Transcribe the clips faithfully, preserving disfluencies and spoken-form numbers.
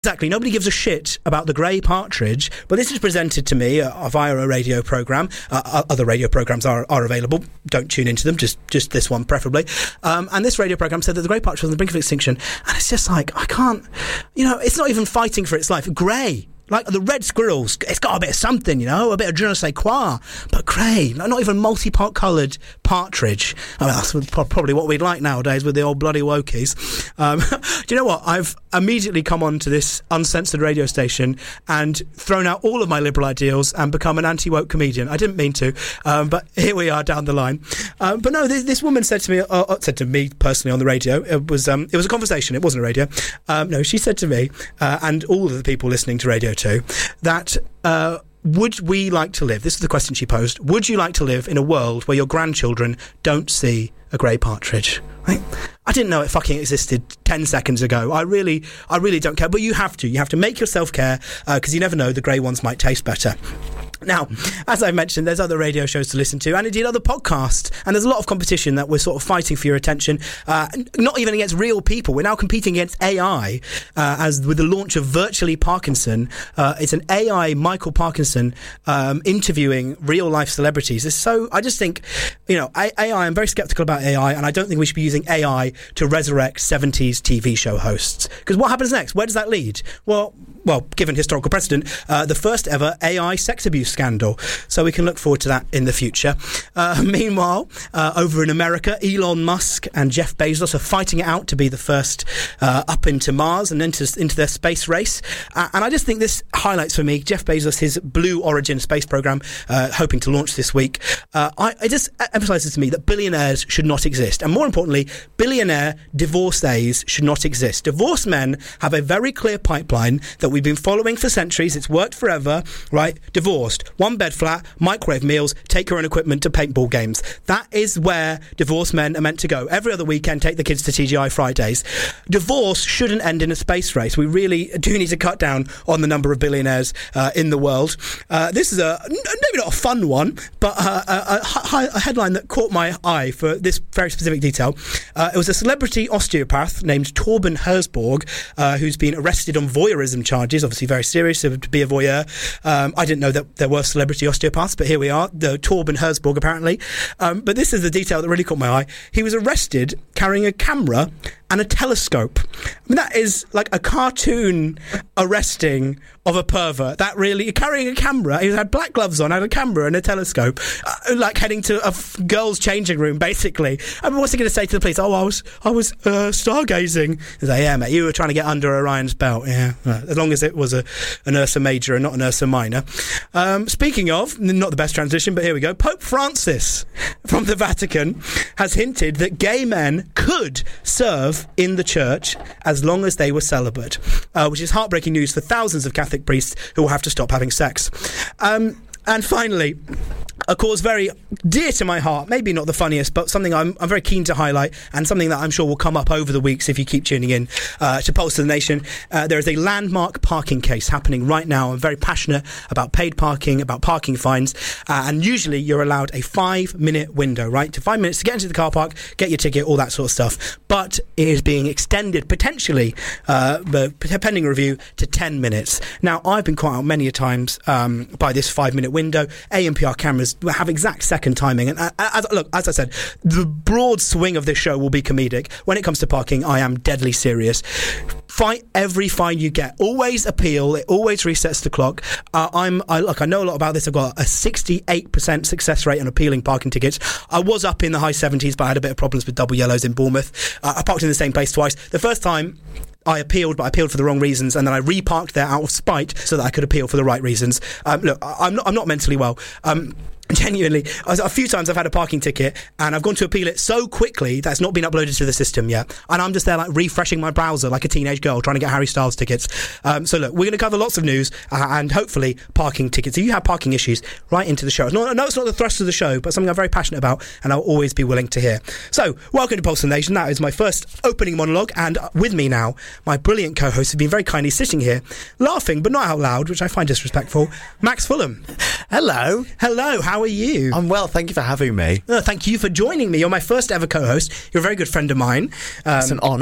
Exactly. Nobody gives a shit about the grey partridge, but this is presented to me uh, via a radio programme. Uh, other radio programmes are, are available. Don't tune into them, just just this one preferably. Um, and this radio programme said that the grey partridge was on the brink of extinction. And it's just like, I can't, you know, it's not even fighting for its life. Grey. Like the red squirrels, it's got a bit of something, you know, a bit of je ne sais quoi. But grey, not even multi-part coloured partridge. I mean, that's probably what we'd like nowadays with the old bloody wokies. Um, do you know what? I've immediately come on to this uncensored radio station and thrown out all of my liberal ideals and become an anti-woke comedian. I didn't mean to, um, but here we are down the line. Um, but no, this, this woman said to me, uh, said to me personally on the radio, it was um, it was a conversation, it wasn't a radio. Um, no, she said to me, uh, and all of the people listening to radio too, that uh, would we like to live, this is the question she posed, would you like to live in a world where your grandchildren don't see a grey partridge? Right? I didn't know it fucking existed ten seconds ago. I really, I really don't care. But you have to. You have to make yourself care, because uh, you never know, the grey ones might taste better. Now, as I mentioned, there's other radio shows to listen to, and indeed other podcasts, and there's a lot of competition that we're sort of fighting for your attention, uh, not even against real people. We're now competing against A I, uh, as with the launch of Virtually Parkinson. Uh, it's an A I Michael Parkinson um, interviewing real-life celebrities. It's so, I just think, you know, A I, I'm very sceptical about A I, and I don't think we should be using A I to resurrect seventies T V show hosts. Because what happens next? Where does that lead? Well, well, given historical precedent, uh, the first ever A I sex abuse scandal. So we can look forward to that in the future. Uh, meanwhile, uh, over in America, Elon Musk and Jeff Bezos are fighting it out to be the first uh, up into Mars and into, into their space race. Uh, and I just think this highlights for me Jeff Bezos, his Blue Origin space program, uh, hoping to launch this week. Uh, I, it just emphasises to me that billionaires should not exist. And more importantly, billionaire divorcees should not exist. Divorced men have a very clear pipeline that we've been following for centuries. It's worked forever, right? Divorced. One bed flat, microwave meals, take your own equipment to paintball games. That is where divorced men are meant to go. Every other weekend, take the kids to T G I Fridays. Divorce shouldn't end in a space race. We really do need to cut down on the number of billionaires uh, in the world. Uh, this is a, maybe not a fun one, but uh, a, a, a headline that caught my eye for this very specific detail. Uh, it was a celebrity osteopath named Torben Herzberg, uh, who's been arrested on voyeurism charges, obviously very serious to be a voyeur. Um, I didn't know that there were celebrity osteopaths, but here we are, the Torben Herzberg apparently. Um, but this is the detail that really caught my eye. He was arrested carrying a camera and a telescope. I mean, that is like a cartoon arresting of a pervert. That really, carrying a camera, he had black gloves on, had a camera and a telescope, uh, like heading to a f- girl's changing room, basically. I mean, what's he going to say to the police? Oh, I was, I was uh, stargazing. He's like, yeah, mate, you were trying to get under Orion's belt. Yeah, right. As long as it was a, an Ursa Major and not an Ursa Minor. Um, speaking of, not the best transition, but here we go. Pope Francis from the Vatican has hinted that gay men could serve in the church as long as they were celibate, uh, which is heartbreaking news for thousands of Catholic priests who will have to stop having sex. Um, and finally, a cause very dear to my heart, maybe not the funniest, but something I'm, I'm very keen to highlight, and something that I'm sure will come up over the weeks if you keep tuning in uh, to Pulse of the Nation. Uh, there is a landmark parking case happening right now. I'm very passionate about paid parking, about parking fines, uh, and usually you're allowed a five-minute window, right? To five minutes to get into the car park, get your ticket, all that sort of stuff. But it is being extended, potentially, uh, pending review, to ten minutes. Now, I've been caught out many a times um, by this five-minute window. A M P R cameras have exact second timing, and uh, as, look, as I said, the broad swing of this show will be comedic. When it comes to parking, I am deadly serious. Fight every fine you get. Always appeal. It always resets the clock. Uh, I'm I, look. I know a lot about this. I've got a sixty-eight percent success rate on appealing parking tickets. I was up in the high seventies, but I had a bit of problems with double yellows in Bournemouth. Uh, I parked in the same place twice. The first time I appealed, but I appealed for the wrong reasons, and then I reparked there out of spite so that I could appeal for the right reasons. Um, look, I'm not, I'm not mentally well. Um, Genuinely, a few times I've had a parking ticket and I've gone to appeal it so quickly that it's not been uploaded to the system yet, and I'm just there like refreshing my browser like a teenage girl trying to get Harry Styles tickets. Um, so look, we're going to cover lots of news uh, and hopefully parking tickets. If you have parking issues, right into the show. No, no, it's not the thrust of the show, but something I'm very passionate about and I'll always be willing to hear. So, welcome to Pulse of the Nation. That is my first opening monologue, and with me now, my brilliant co-host has been very kindly sitting here, laughing but not out loud, which I find disrespectful, Max Fulham. Hello. Hello, how are you? I'm well, thank you for having me. Oh, thank you for joining me. You're my first ever co-host. You're a very good friend of mine. Um, it's an honour.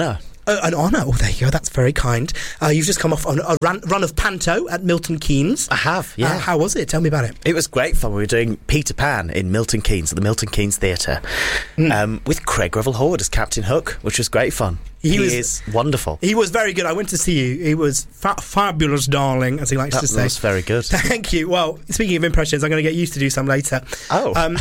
Uh, an honour. Oh, there you go. That's very kind. Uh, you've just come off on a run, run of Panto at Milton Keynes. I have, yeah. Uh, how was it? Tell me about it. It was great fun. We were doing Peter Pan in Milton Keynes at the Milton Keynes Theatre mm. um, with Craig Revel-Horwood as Captain Hook, which was great fun. He, he was, is wonderful. He was very good. I went to see you. He was fa- fabulous, darling, as he likes that to say. That was very good. Thank you. Well, speaking of impressions, I'm going to get used to do some later. Oh. Um,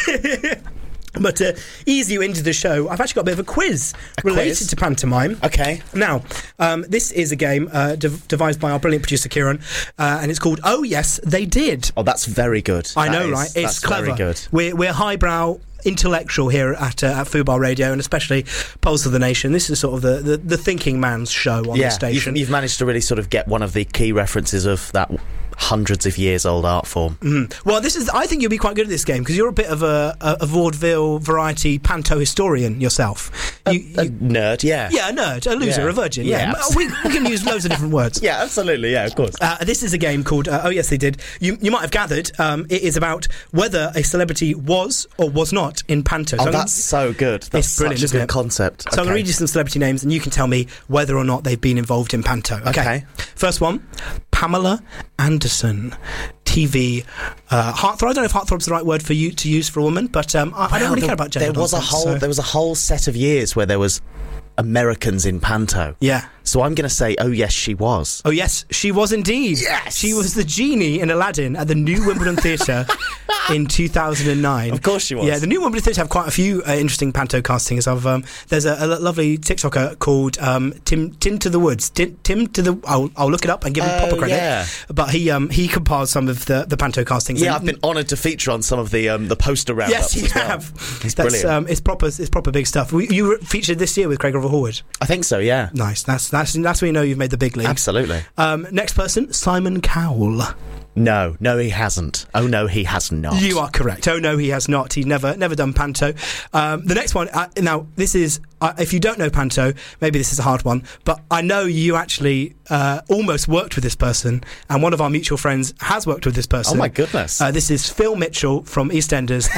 But to ease you into the show, I've actually got a bit of a quiz a related quiz? to pantomime. Okay. Now, um, this is a game uh, dev- devised by our brilliant producer, Kieran, uh, and it's called Oh Yes, They Did. Oh, that's very good. I that know, is, right? It's that's clever. Very good. We're, we're highbrow, intellectual here at uh, at Fubar Radio, and especially Pulse of the Nation. This is sort of the, the, the thinking man's show on yeah, the station. You've, you've managed to really sort of get one of the key references of that hundreds of years old art form. Mm. Well, this is. I think you'll be quite good at this game because you're a bit of a, a, a vaudeville variety panto historian yourself. A, You, a you, nerd, yeah. yeah, a nerd, a loser, Yeah. a virgin. Yeah, Yeah, we, we can use loads of different words. Yeah, absolutely, yeah, of course. Uh, this is a game called uh, Oh Yes They Did. You, you might have gathered um, it is about whether a celebrity was or was not in panto. Oh, So I'm that's so good. That's It's brilliant, such a isn't good it? concept. So I'm going to read you some celebrity names and you can tell me whether or not they've been involved in panto. Okay. Okay. First one, Pamela Anderson. T V uh, heartthrob. I don't know if heartthrob's the right word for you to use for a woman, but um, I, I don't Well, really there, care about gender there was nonsense, a whole so- there was a whole set of years where there was Americans in panto. Yeah. So I'm going to say, oh yes, she was. Oh yes, she was indeed. Yes! She was the genie in Aladdin at the New Wimbledon Theatre in two thousand nine. Of course she was. Yeah, the New Wimbledon Theatre have quite a few uh, interesting panto castings. Of um, there's a, a lovely TikToker called um, Tim Tim to the Woods. Tim, Tim to the. I'll, I'll look it up and give him Oh, proper credit. yeah. But he um, he compiled some of the, the panto castings. Yeah, And- I've been honoured to feature on some of the um, the poster roundups. Yes, you as well. have. It's That's, brilliant. um, it's proper. It's proper big stuff. We, you were featured this year with Craig Revel-Horwood. I think so. Yeah. Nice. That's that's that's when you know you've made the big leagues. Absolutely. Um, next person, Simon Cowell. No, no, he hasn't. Oh no, he has not. You are correct. Oh no, he has not. He's never never done panto. Um, the next one. Uh, now, this is uh, if you don't know panto, maybe this is a hard one. But I know you actually uh, almost worked with this person, and one of our mutual friends has worked with this person. Oh my goodness. Uh, this is Phil Mitchell from EastEnders,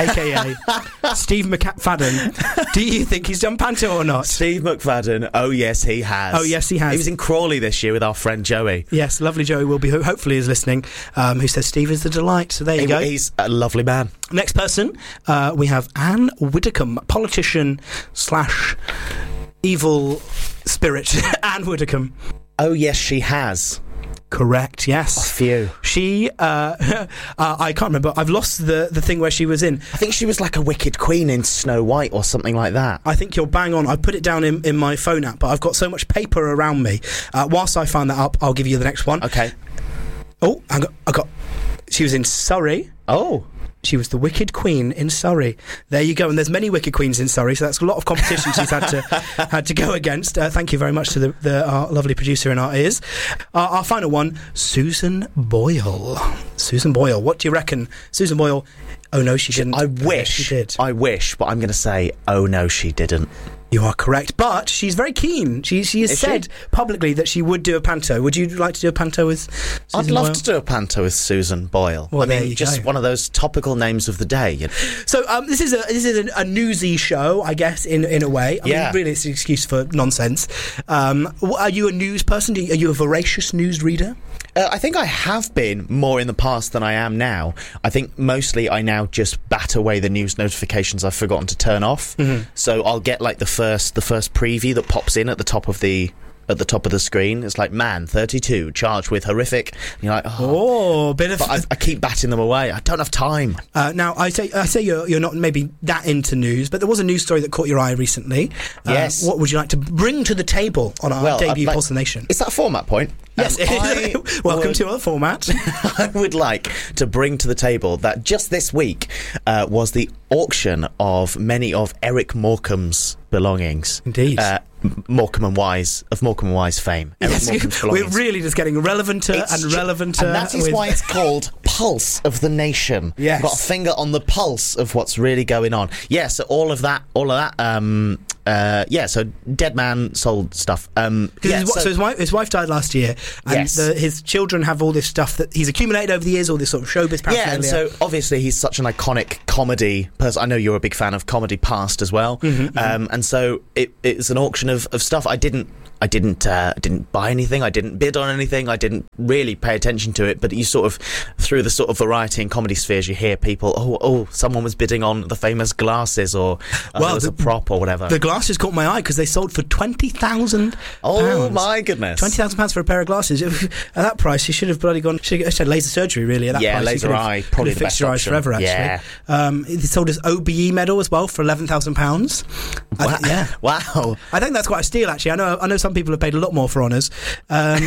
aka Steve McFadden. Do you think he's done panto or not? Steve McFadden. Oh yes, he has. Oh yes, he has. He was in Crawley this year with our friend Joey. Yes, lovely Joey will be. Ho- hopefully, is listening. Um, who says Steve is the delight. So there you He- go. He's a lovely man. Next person, uh, we have Anne Widdecombe, politician slash evil spirit. Anne Widdecombe. Oh yes, she has. Correct, A yes. few. She, uh, uh, I can't remember. I've lost the, the thing where she was in. I think she was like a wicked queen in Snow White or something like that. I think you're bang on. I put it down in, in my phone app, but I've got so much paper around me. Uh, whilst I find that up, I'll give you the next one. Okay. Oh, I got, I got. She was in Surrey. Oh. She was the Wicked Queen in Surrey. There you go. And there's many Wicked Queens in Surrey, so that's a lot of competition she's had to had to go against. Uh, thank you very much to the, the our lovely producer in our ears. Uh, our final one, Susan Boyle. Susan Boyle. What do you reckon, Susan Boyle? Oh no, she didn't. I Yes, wish. she did. I wish, but I'm going to say, oh no, she didn't. You are correct, but she's very keen. She she has Is said she? publicly that she would do a panto. Would you like to do a panto with Susan I'd love Boyle? to do a panto with Susan Boyle. Well, I there mean, you just go. one of those topical names of the day. You know? So um, this is a this is a, a newsy show, I guess, in in a way. I Yeah. mean, really, it's an excuse for nonsense. Um, wh- are you a news person? Do you, are you a voracious news reader? Uh, I think I have been more in the past than I am now. I think mostly I now just bat away the news notifications I've forgotten to turn off. Mm-hmm. So I'll get like the first the first preview that pops in at the top of the at the top of the screen. It's like man thirty-two charged with horrific. And you're like, oh. Oh, bit of. But I, I keep batting them away. I don't have time. Uh, now, I say I say you're you're not maybe that into news, but there was a news story that caught your eye recently. Uh, Yes. What would you like to bring to the table on our Well, I'd debut like- Pulse of the Nation? Is that a format point? Yes. Um, I Welcome would- to our format. I would like to bring to the table that just this week uh, was the auction of many of Eric Morecambe's belongings. Indeed. Uh, M- Morecambe and Wise, of Morecambe and Wise fame. Eric Yes, Morecambe's we're belongings. really just getting relevanter It's and ju- relevanter. And that is with- why it's called Pulse of the Nation. Yes. Got a finger on the pulse of what's really going on. Yeah, so all of that, all of that, um, uh, yeah, so Dead Man sold stuff. Um, 'Cause yeah, his, so, so- his wife, his wife died last year, and Yes. the, his children have all this stuff that he's accumulated over the years, all this sort of showbiz paraphernalia. Yeah, and so obviously he's such an iconic comedy person. I know you're a big fan of Comedy Past as well. Mm-hmm, um, and so it, it's an auction of, of stuff I didn't I didn't uh, didn't buy anything, I didn't bid on anything, I didn't really pay attention to it, but you sort of, through the sort of variety and comedy spheres, you hear people, oh, oh, someone was bidding on the famous glasses, or oh, well, there was the, a prop or whatever. The glasses caught my eye because they sold for twenty thousand pounds. Oh, my goodness. twenty thousand pounds for a pair of glasses. At that price, you should have bloody gone, should have had laser surgery, really, at that yeah, price. Yeah, laser eye, have, probably the fixed best your eyes option. forever, actually. Yeah. Um, it sold us O B E medal as well for eleven thousand pounds. Wow. Th- yeah. Wow. I think that's quite a steal, actually. I know I know some people have paid a lot more for honours. Um,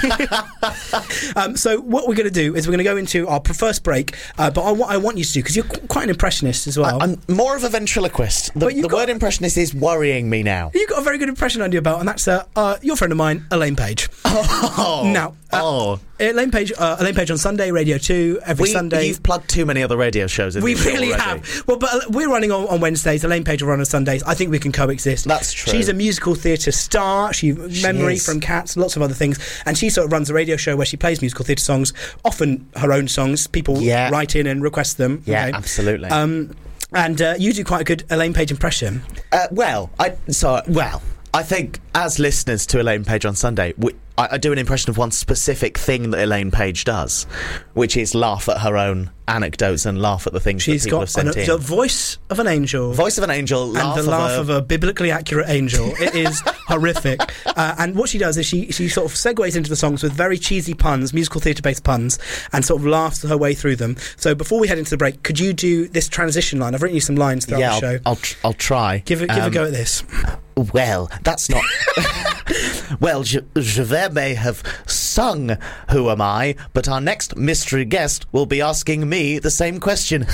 um, so what we're going to do is we're going to go into our first break, uh, but I, what I want you to do, because you're quite an impressionist as well. I, I'm more of a ventriloquist. The, the got, word impressionist is worrying me now. You've got a very good impression under your belt, and that's uh, uh, your friend of mine, Elaine Page. Oh. Now, uh, oh. Elaine Page, uh, Elaine Page on Sunday, Radio two, every we, Sunday. You've plugged too many other radio shows in We really already. have. Well, but uh, we're running on, on Wednesdays. Elaine Page will run on Sundays. I think we can coexist. That's true. She's a musical theatre star. She, she Memory is. from Cats, lots of other things. And she sort of runs a radio show where she plays musical theatre songs, often her own songs. People yeah. write in and request them. Yeah, okay? absolutely. Um, and uh, you do quite a good Elaine Page impression. Uh, well, I so well. I think as listeners to Elaine Page on Sunday, we, I, I do an impression of one specific thing that Elaine Page does, which is laugh at her own anecdotes and laugh at the things She's that people got have sent an, in. the voice of an angel. Voice of an angel, laugh and the of laugh a... of a biblically accurate angel. It is horrific. Uh, and what she does is she, she sort of segues into the songs with very cheesy puns, musical theatre-based puns, and sort of laughs her way through them. So before we head into the break, could you do this transition line? I've written you some lines throughout yeah, the I'll, show. I'll, tr- I'll try. Give it, give um, a go at this. Well, that's not... Well, Javert may have sung Who Am I, but our next mystery guest will be asking me the same question.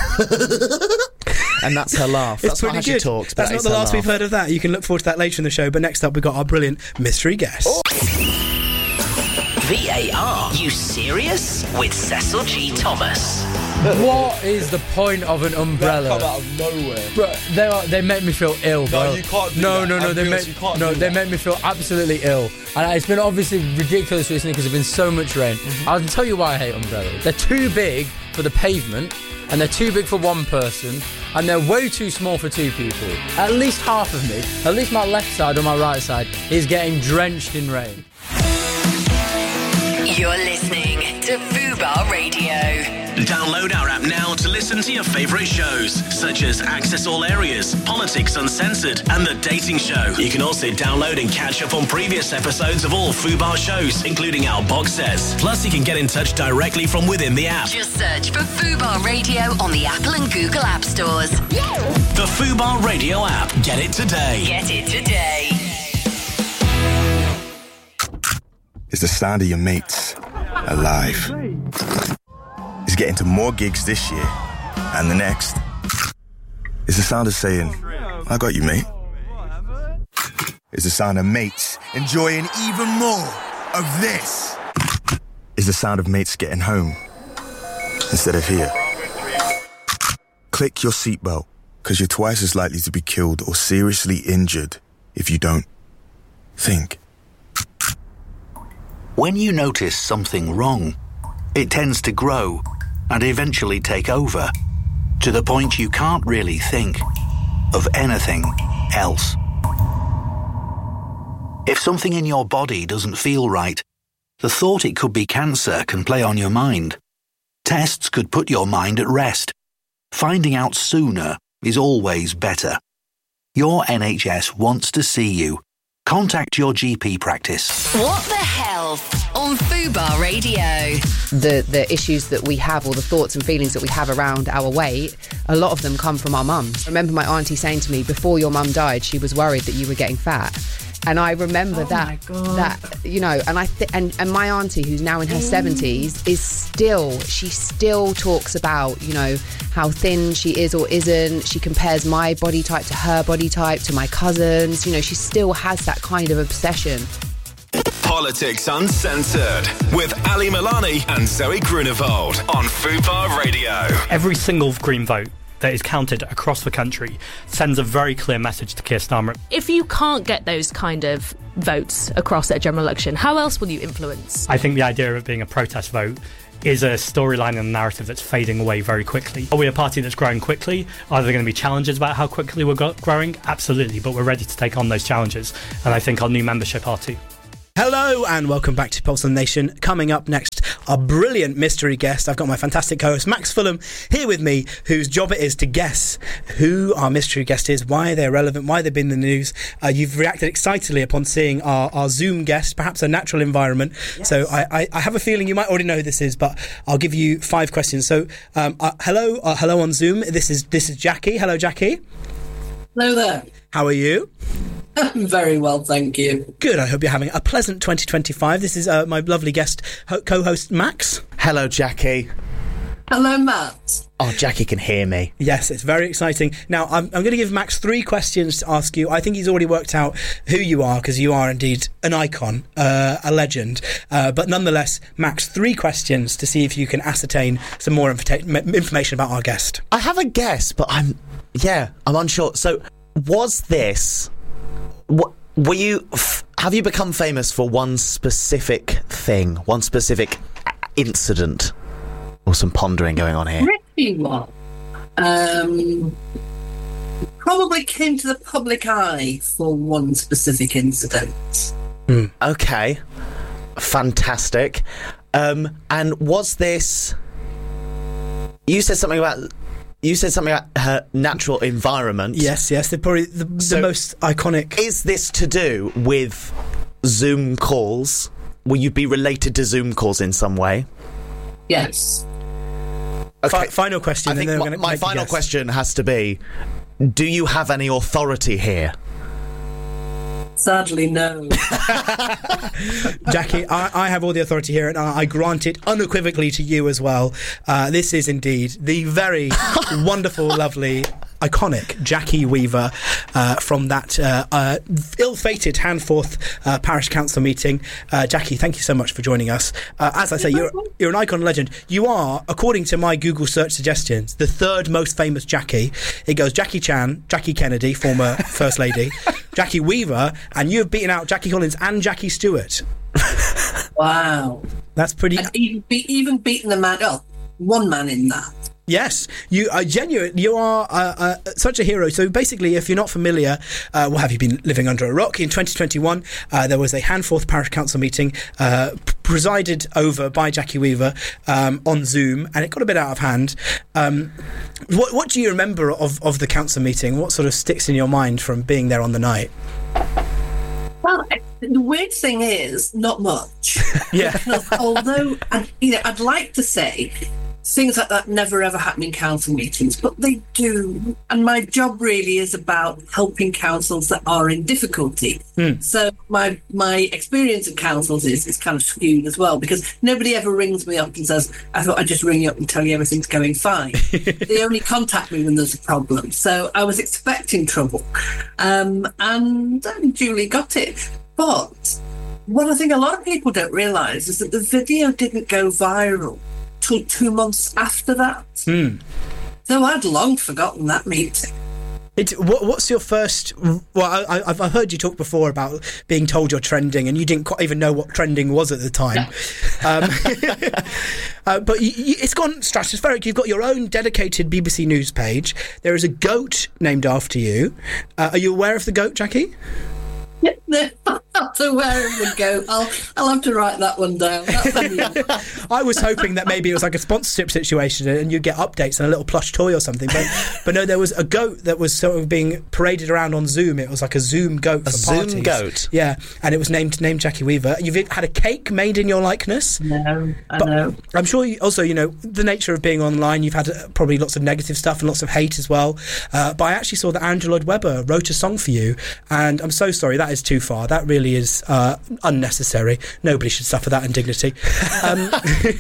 And that's her laugh. It's that's not how good. she talks, That's but not the last laugh. We've heard of that. You can look forward to that later in the show, but next up we've got our brilliant mystery guest. Oh. V A R, you serious? With Cecil G. Thomas. What is the point of an umbrella? They come out of nowhere. Bro, they are, they make me feel ill, bro. No, you can't do no, that. No, no, they Ambulance, make you can't no, do they that. make me feel absolutely ill. And it's been obviously ridiculous recently because there's been so much rain. Mm-hmm. I'll tell you why I hate umbrellas. They're too big for the pavement, and they're too big for one person, and they're way too small for two people. At least half of me, at least my left side or my right side, is getting drenched in rain. You're listening to Fubar Radio. Download our app now to listen to your favourite shows, such as Access All Areas, Politics Uncensored, and The Dating Show. You can also download and catch up on previous episodes of all Fubar shows, including our box sets. Plus, you can get in touch directly from within the app. Just search for Fubar Radio on the Apple and Google App Stores. The Fubar Radio app. Get it today. Get it today. Is the sound of your mates alive? Is getting to more gigs this year and the next? Is the sound of saying, I got you, mate? Is the sound of mates enjoying even more of this? Is the sound of mates getting home instead of here? Click your seatbelt, because you're twice as likely to be killed or seriously injured if you don't think. When you notice something wrong, it tends to grow and eventually take over, to the point you can't really think of anything else. If something in your body doesn't feel right, the thought it could be cancer can play on your mind. Tests could put your mind at rest. Finding out sooner is always better. Your N H S wants to see you. Contact your G P practice. What the Health on Fubar Radio. The the issues that we have, or the thoughts and feelings that we have around our weight, a lot of them come from our mums. I remember my auntie saying to me, before your mum died, she was worried that you were getting fat. And I remember oh that, that you know, and I th- and, and my auntie, who's now in her seventies, is still, she still talks about, you know, how thin she is or isn't. She compares my body type to her body type, to my cousins. You know, she still has that kind of obsession. Politics Uncensored with Ali Milani and Zoe Grunewald on Fubar Radio. Every single Green vote that is counted across the country sends a very clear message to Keir Starmer. If you can't get those kind of votes across a general election? How else will you influence? I think the idea of it being a protest vote is a storyline and a narrative that's fading away very quickly. Are we a party that's growing quickly? Are there going to be challenges about how quickly we're go- growing? Absolutely, but we're ready to take on those challenges, and I think our new membership are too. Hello and welcome back to Pulse on the Nation. Coming up next, our brilliant mystery guest. I've got my fantastic co-host Max Fulham here with me, whose job it is to guess who our mystery guest is, why they're relevant, why they've been in the news. Uh, you've reacted excitedly upon seeing our, our Zoom guest, perhaps a natural environment. Yes. So I, I, I have a feeling you might already know who this is, but I'll give you five questions. So um, uh, hello, uh, hello on Zoom. This is this is Jackie. Hello, Jackie. Hello there. How are you? I'm very well, thank you. Good, I hope you're having a pleasant twenty twenty-five. This is uh, my lovely guest, ho- co-host Max. Hello, Jackie. Hello, Matt. Oh, Jackie can hear me. Yes, it's very exciting. Now, I'm, I'm going to give Max three questions to ask you. I think he's already worked out who you are, because you are indeed an icon, uh, a legend. Uh, but nonetheless, Max, three questions to see if you can ascertain some more inf- information about our guest. I have a guess, but I'm, yeah, I'm unsure. So, was this... What, were you? F- have you become famous for one specific thing, one specific incident, or some pondering going on here? Pretty well. Um, probably came to the public eye for one specific incident. Mm. Okay, fantastic. Um, and was this? You said something about. You said something about her natural environment. Yes, yes. They're probably the, the so most iconic. Is this to do with Zoom calls? Will you be related to Zoom calls in some way? Yes. Okay. F- final question. I think and then my, we're gonna my make final a guess. question has to be, do you have any authority here? Sadly, no. Jackie, I, I have all the authority here, and I, I grant it unequivocally to you as well. Uh, this is indeed the very wonderful, lovely, iconic Jackie Weaver uh, from that uh, uh, ill-fated Handforth uh, Parish Council meeting. Uh, Jackie, thank you so much for joining us. Uh, as I say, you're you're an icon legend. You are, according to my Google search suggestions, the third most famous Jackie. It goes Jackie Chan, Jackie Kennedy, former First Lady, Jackie Weaver, and you have beaten out Jackie Collins and Jackie Stewart. Wow. That's pretty... And even, be, even beaten the man... Oh, one man in that. Yes, you are genuine. You are uh, uh, such a hero. So basically, if you're not familiar, uh, well, have you been living under a rock? In twenty twenty-one, uh, there was a Handforth Parish Council meeting uh, presided over by Jackie Weaver um, on Zoom, and it got a bit out of hand. Um, what, what do you remember of, of the council meeting? What sort of sticks in your mind from being there on the night? Well, the weird thing is, not much. Yeah. Because although, I'd, you know, I'd like to say things like that never ever happen in council meetings, but they do. And my job really is about helping councils that are in difficulty. Mm. So my my experience of councils is, is kind of skewed as well, because nobody ever rings me up and says, I thought I'd just ring you up and tell you everything's going fine. They only contact me when there's a problem. So I was expecting trouble. Um, and I duly got it. But what I think a lot of people don't realise is that the video didn't go viral till two months after that. Mm. So I'd long forgotten that meeting. It, what, what's your first... Well, I, I've heard you talk before about being told you're trending, and you didn't quite even know what trending was at the time. No. Um, uh, but you, you, it's gone stratospheric. You've got your own dedicated B B C News page. There is a goat named after you. Uh, are you aware of the goat, Jackie? Yeah, no, I'm not aware of the goat. I'll, I'll have to write that one down. That's I was hoping that maybe it was like a sponsorship situation and you'd get updates and a little plush toy or something. But but no, there was a goat that was sort of being paraded around on Zoom. It was like a Zoom goat a for Zoom parties. goat? Yeah, and it was named named Jackie Weaver. You've had a cake made in your likeness. No, I but know. I'm sure you, also, you know, the nature of being online, you've had uh, probably lots of negative stuff and lots of hate as well. Uh, but I actually saw that Andrew Lloyd Webber wrote a song for you, and I'm so sorry, that is too far. That really is uh, unnecessary. Nobody should suffer that indignity. Um,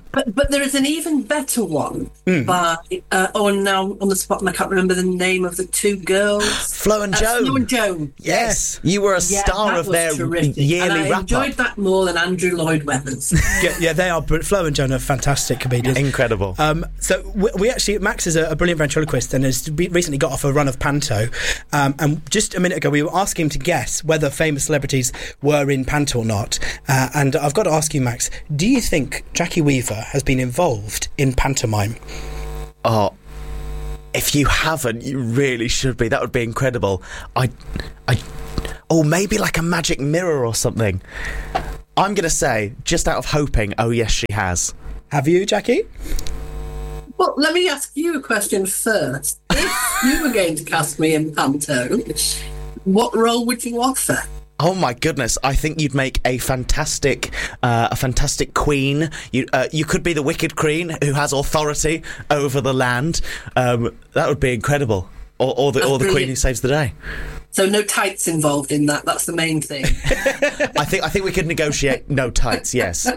But but there is an even better one Mm. by uh, oh and now on the spot and I can't remember the name of the two girls. Flo and Uh, Joan. Flo and Joan. Yes, you were a Yeah, star that of was their terrific. yearly and I wrap enjoyed up. that more than Andrew Lloyd Webber's. yeah, yeah, they are. br- Flo and Joan are fantastic comedians. Incredible. Um, so we, we actually, Max is a, a brilliant ventriloquist and has be- recently got off a run of panto. Um, and just a minute ago, we were asking him to guess whether famous celebrities were in panto or not. Uh, and I've got to ask you, Max, do you think Jackie Weaver has been involved in pantomime? Oh, if you haven't, you really should be. That would be incredible. I, I, or maybe like a magic mirror or something. I'm going to say, just out of hoping, oh yes, she has. Have you, Jackie? Well, let me ask you a question first. If you were going to cast me in panto, what role would you offer? Oh my goodness! I think you'd make a fantastic, uh, a fantastic queen. You, uh, you could be the Wicked Queen who has authority over the land. Um, that would be incredible. Or, or the, That's or the queen brilliant. who saves the day. So no tights involved in that. That's the main thing. I think, I think we could negotiate no tights. Yes.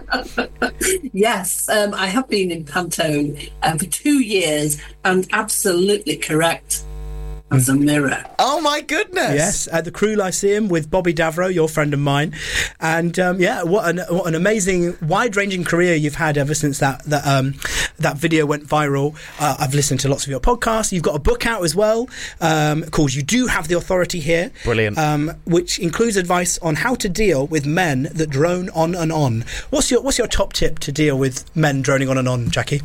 Yes, um, I have been in panto uh, for two years and absolutely correct as a mirror. Oh my goodness! Yes, at the Crew Lyceum with Bobby Davro, your friend of mine, and um, yeah, what an what an amazing, wide-ranging career you've had ever since that that um, that video went viral. Uh, I've listened to lots of your podcasts. You've got a book out as well um, called "You Do Have the Authority Here." Brilliant. Um, which includes advice on how to deal with men that drone on and on. What's your what's your top tip to deal with men droning on and on, Jackie?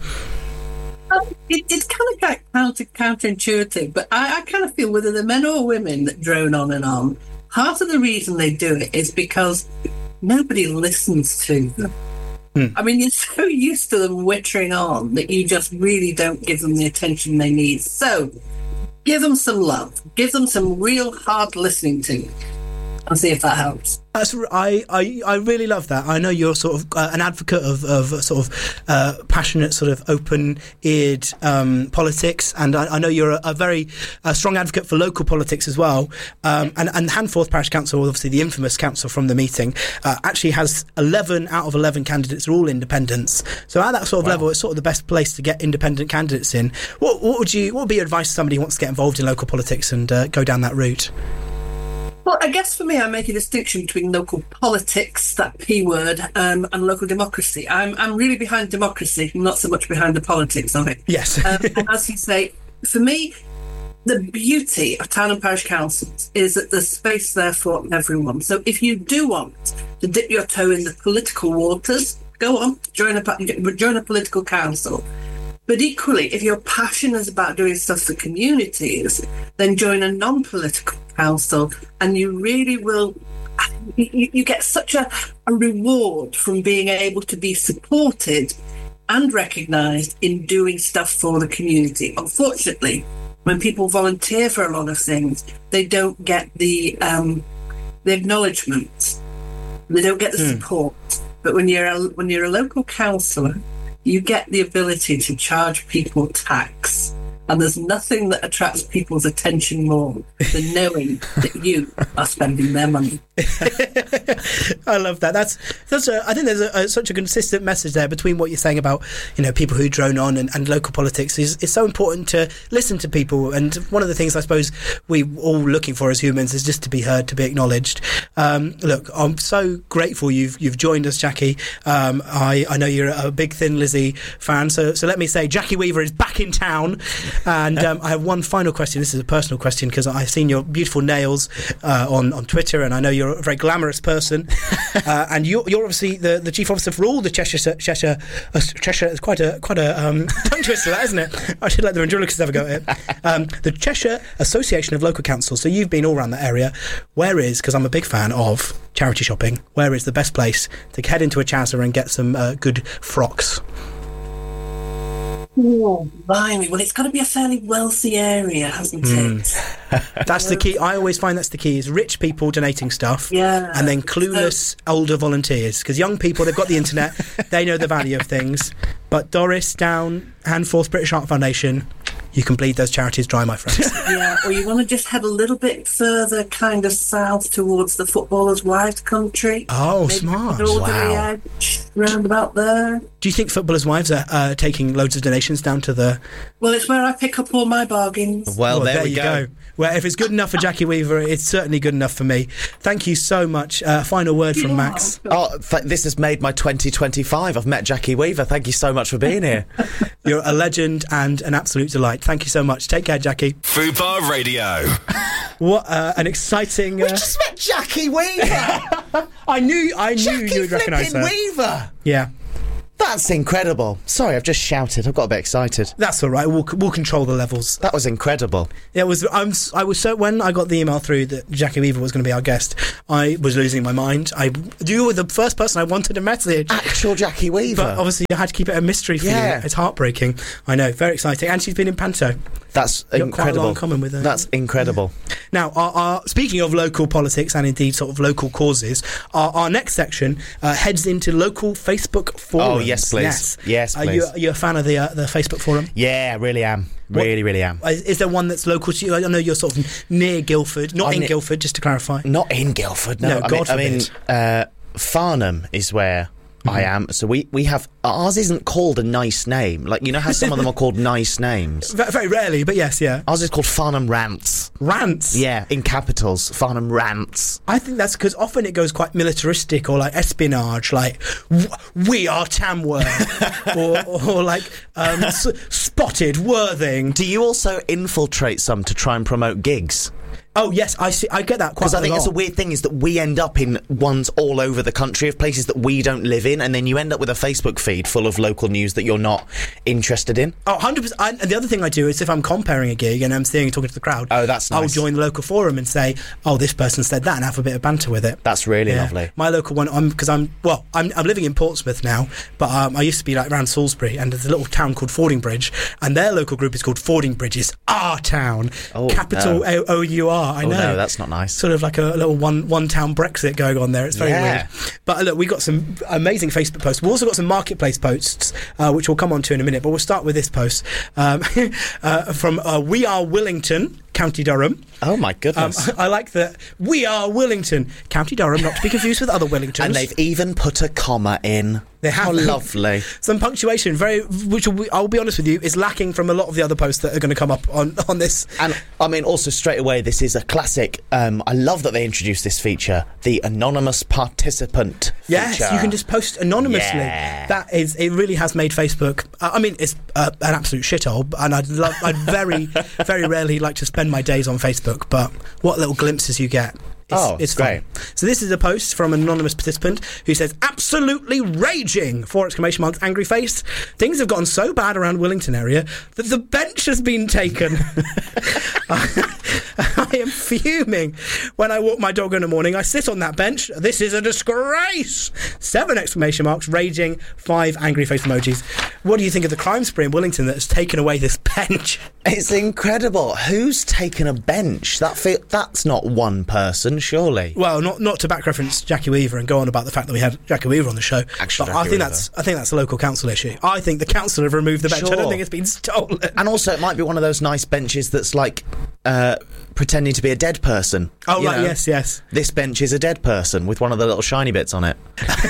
Um, it, it's kind of like counter, counterintuitive, but I, I kind of feel whether they're men or women that drone on and on, part of the reason they do it is because nobody listens to them. Hmm. I mean, you're so used to them wittering on that you just really don't give them the attention they need. So give them some love, give them some real hard listening to, and see if that helps. That's, I, I, I really love that. I know you're sort of uh, an advocate of, of sort of uh, passionate, sort of open-eared um, politics, and I, I know you're a, a very uh, strong advocate for local politics as well. Um, and, and Handforth Parish Council, obviously the infamous council from the meeting, uh, actually has eleven out of eleven candidates are all independents. So at that sort of Wow. level, it's sort of the best place to get independent candidates in. What, what would you? What would be your advice to somebody who wants to get involved in local politics and uh, go down that route? Well, I guess for me, I make a distinction between local politics, that P word, um, and local democracy. I'm I'm really behind democracy, not so much behind the politics of it. Yes. um, and as you say, for me, the beauty of town and parish councils is that there's space there for everyone. So if you do want to dip your toe in the political waters, go on, join a join a political council. But equally, if your passion is about doing stuff for communities, then join a non-political council, and you really will. You, you get such a, a reward from being able to be supported and recognised in doing stuff for the community. Unfortunately, when people volunteer for a lot of things, they don't get the um, the acknowledgement. They don't get the Hmm. support. But when you're a, when you're a local councillor, you get the ability to charge people tax. And there's nothing that attracts people's attention more than knowing that you are spending their money. I love that. That's that's. A, I think there's a, a, such a consistent message there between what you're saying about, you know, people who drone on and, and local politics. Is it's so important to listen to people. And one of the things I suppose we all looking for as humans is just to be heard, to be acknowledged. Um, look, I'm so grateful you've you've joined us, Jackie. Um, I I know you're a big Thin Lizzy fan, so so let me say Jackie Weaver is back in town. And um, I have one final question. This is a personal question because I've seen your beautiful nails uh, on on Twitter, and I know you're a very glamorous person. uh, and you're, you're obviously the, the chief officer for all the Cheshire Cheshire uh, Cheshire. It's quite a quite a um, tongue twister, that isn't it? I should let the ventriloquists have a go at it. Um, the Cheshire Association of Local Councils. So you've been all around that area. Where is? Because I'm a big fan of charity shopping. Where is the best place to head into a chazza and get some uh, good frocks? Oh, blimey. Well, it's got to be a fairly wealthy area, hasn't Mm. it? That's the key. I always find that's the key, is rich people donating stuff, Yeah. and then clueless older volunteers. Because young people, they've got the internet, they know the value of things. But Doris, Down, Handforth British Art Foundation, you can bleed those charities dry, my friends. Yeah, or you want to just head a little bit further, kind of south towards the footballers' wives' country. Oh, Maybe smart. Northerly Wow. Edge. round about there. Do you think footballers' wives are uh, taking loads of donations down to the... Well, it's where I pick up all my bargains. Well, Well, there, there we you go. go. Well, if it's good enough for Jackie Weaver, it's certainly good enough for me. Thank you so much. Uh, final word from Max. Oh, th- this has made my twenty twenty-five. I've met Jackie Weaver. Thank you so much for being here. You're a legend and an absolute delight. Thank you so much. Take care, Jackie. Fubar Radio. What uh, an exciting... Uh, We just met Jackie Weaver. I knew, I knew Jackie you would recognise flipping her. Weaver. Yeah. That's incredible. Sorry, I've just shouted. I've got a bit excited. That's all right. We'll we'll control the levels. That was incredible. Yeah, it was. I'm. I was so when I got the email through that Jackie Weaver was going to be our guest, I was losing my mind. I you were the first person I wanted to message. Actual Jackie Weaver. But obviously, you had to keep it a mystery for Yeah. you. It's heartbreaking. I know. Very exciting. And she's been in Panto. That's You've got quite a incredible. lot in common with her. That's incredible. Now, our, our, speaking of local politics and indeed sort of local causes, our, our next section uh, heads into local Facebook forums. Oh, yes, please. Yes, Yes, Are please. you, are you a fan of the uh, the Facebook forum? Yeah, I really am. Really, really am. Is, is there one that's local to you? I know you're sort of near Guildford, not I'm in ne- Guildford, just to clarify. Not in Guildford, no. No, I God mean, I mean forbid. uh, Farnham is where I am. So we, we have... Ours isn't called a nice name. Like, you know how some of them are called nice names? Ve- Very rarely, but yes, yeah. Ours is called Farnham Rants. Rants? Yeah, in capitals. Farnham Rants. I think that's because often it goes quite militaristic or like espionage, like w- we are Tamworth, or, or like um, s- spotted Worthing. Do you also infiltrate some to try and promote gigs? Oh yes, I see. I get that quite Because a I think lot. it's a weird thing is that we end up in ones all over the country of places that we don't live in, and then you end up with a Facebook feed full of local news that you're not interested in. Oh, one hundred percent. I, and the other thing I do is if I'm comparing a gig and I'm seeing talking to the crowd, Oh, that's I'll nice. join the local forum and say, oh, this person said that, and have a bit of banter with it. That's really Yeah. lovely. My local one, I'm because I'm well, I'm, I'm living in Portsmouth now, but um, I used to be like around Salisbury, and there's a little town called Fordingbridge, and their local group is called Fordingbridges, our town, Oh, capital no. O U R. I Oh, know. no, that's not nice. Sort of like a little one one town Brexit going on there. It's very Yeah. weird. But uh, look, we got some amazing Facebook posts. We've also got some marketplace posts, uh, which we'll come on to in a minute. But we'll start with this post um, uh, from uh, We Are Willington, County Durham. Oh my Um, goodness. I like that. We are Willington, County Durham, not to be confused with other Willingtons. And they've even put a comma in. They have. How lovely. Some punctuation, very, which will be, I'll be honest with you, is lacking from a lot of the other posts that are going to come up on, on this. And I mean, also straight away, this is a classic. Um, I love that they introduced this feature, the anonymous participant Yes, feature. you can just post anonymously. Yeah. That is, it really has made Facebook. Uh, I mean, it's uh, an absolute shithole, and I'd love, I'd very, very rarely like to spend my days on Facebook. But what little glimpses you get. It's, Oh, it's great. fun. So this is a post from an anonymous participant who says, absolutely raging, four exclamation marks, angry face. Things have gotten so bad around Willington area that the bench has been taken. I am fuming. When I walk my dog in the morning, I sit on that bench. This is a disgrace. Seven exclamation marks, raging, five angry face emojis. What do you think of the crime spree in Willington that has taken away this bench? It's incredible. Who's taken a bench? That fe- That's not one person, surely. Well, not not to back reference Jackie Weaver and go on about the fact that we had Jackie Weaver on the show. Actually, but Jackie I think Weaver. that's I think that's a local council issue. I think the council have removed the bench. I don't Sure. think it's been stolen. And also, it might be one of those nice benches that's like uh, pretending to be a dead person. Oh, You right, know? yes, yes. This bench is a dead person with one of the little shiny bits on it.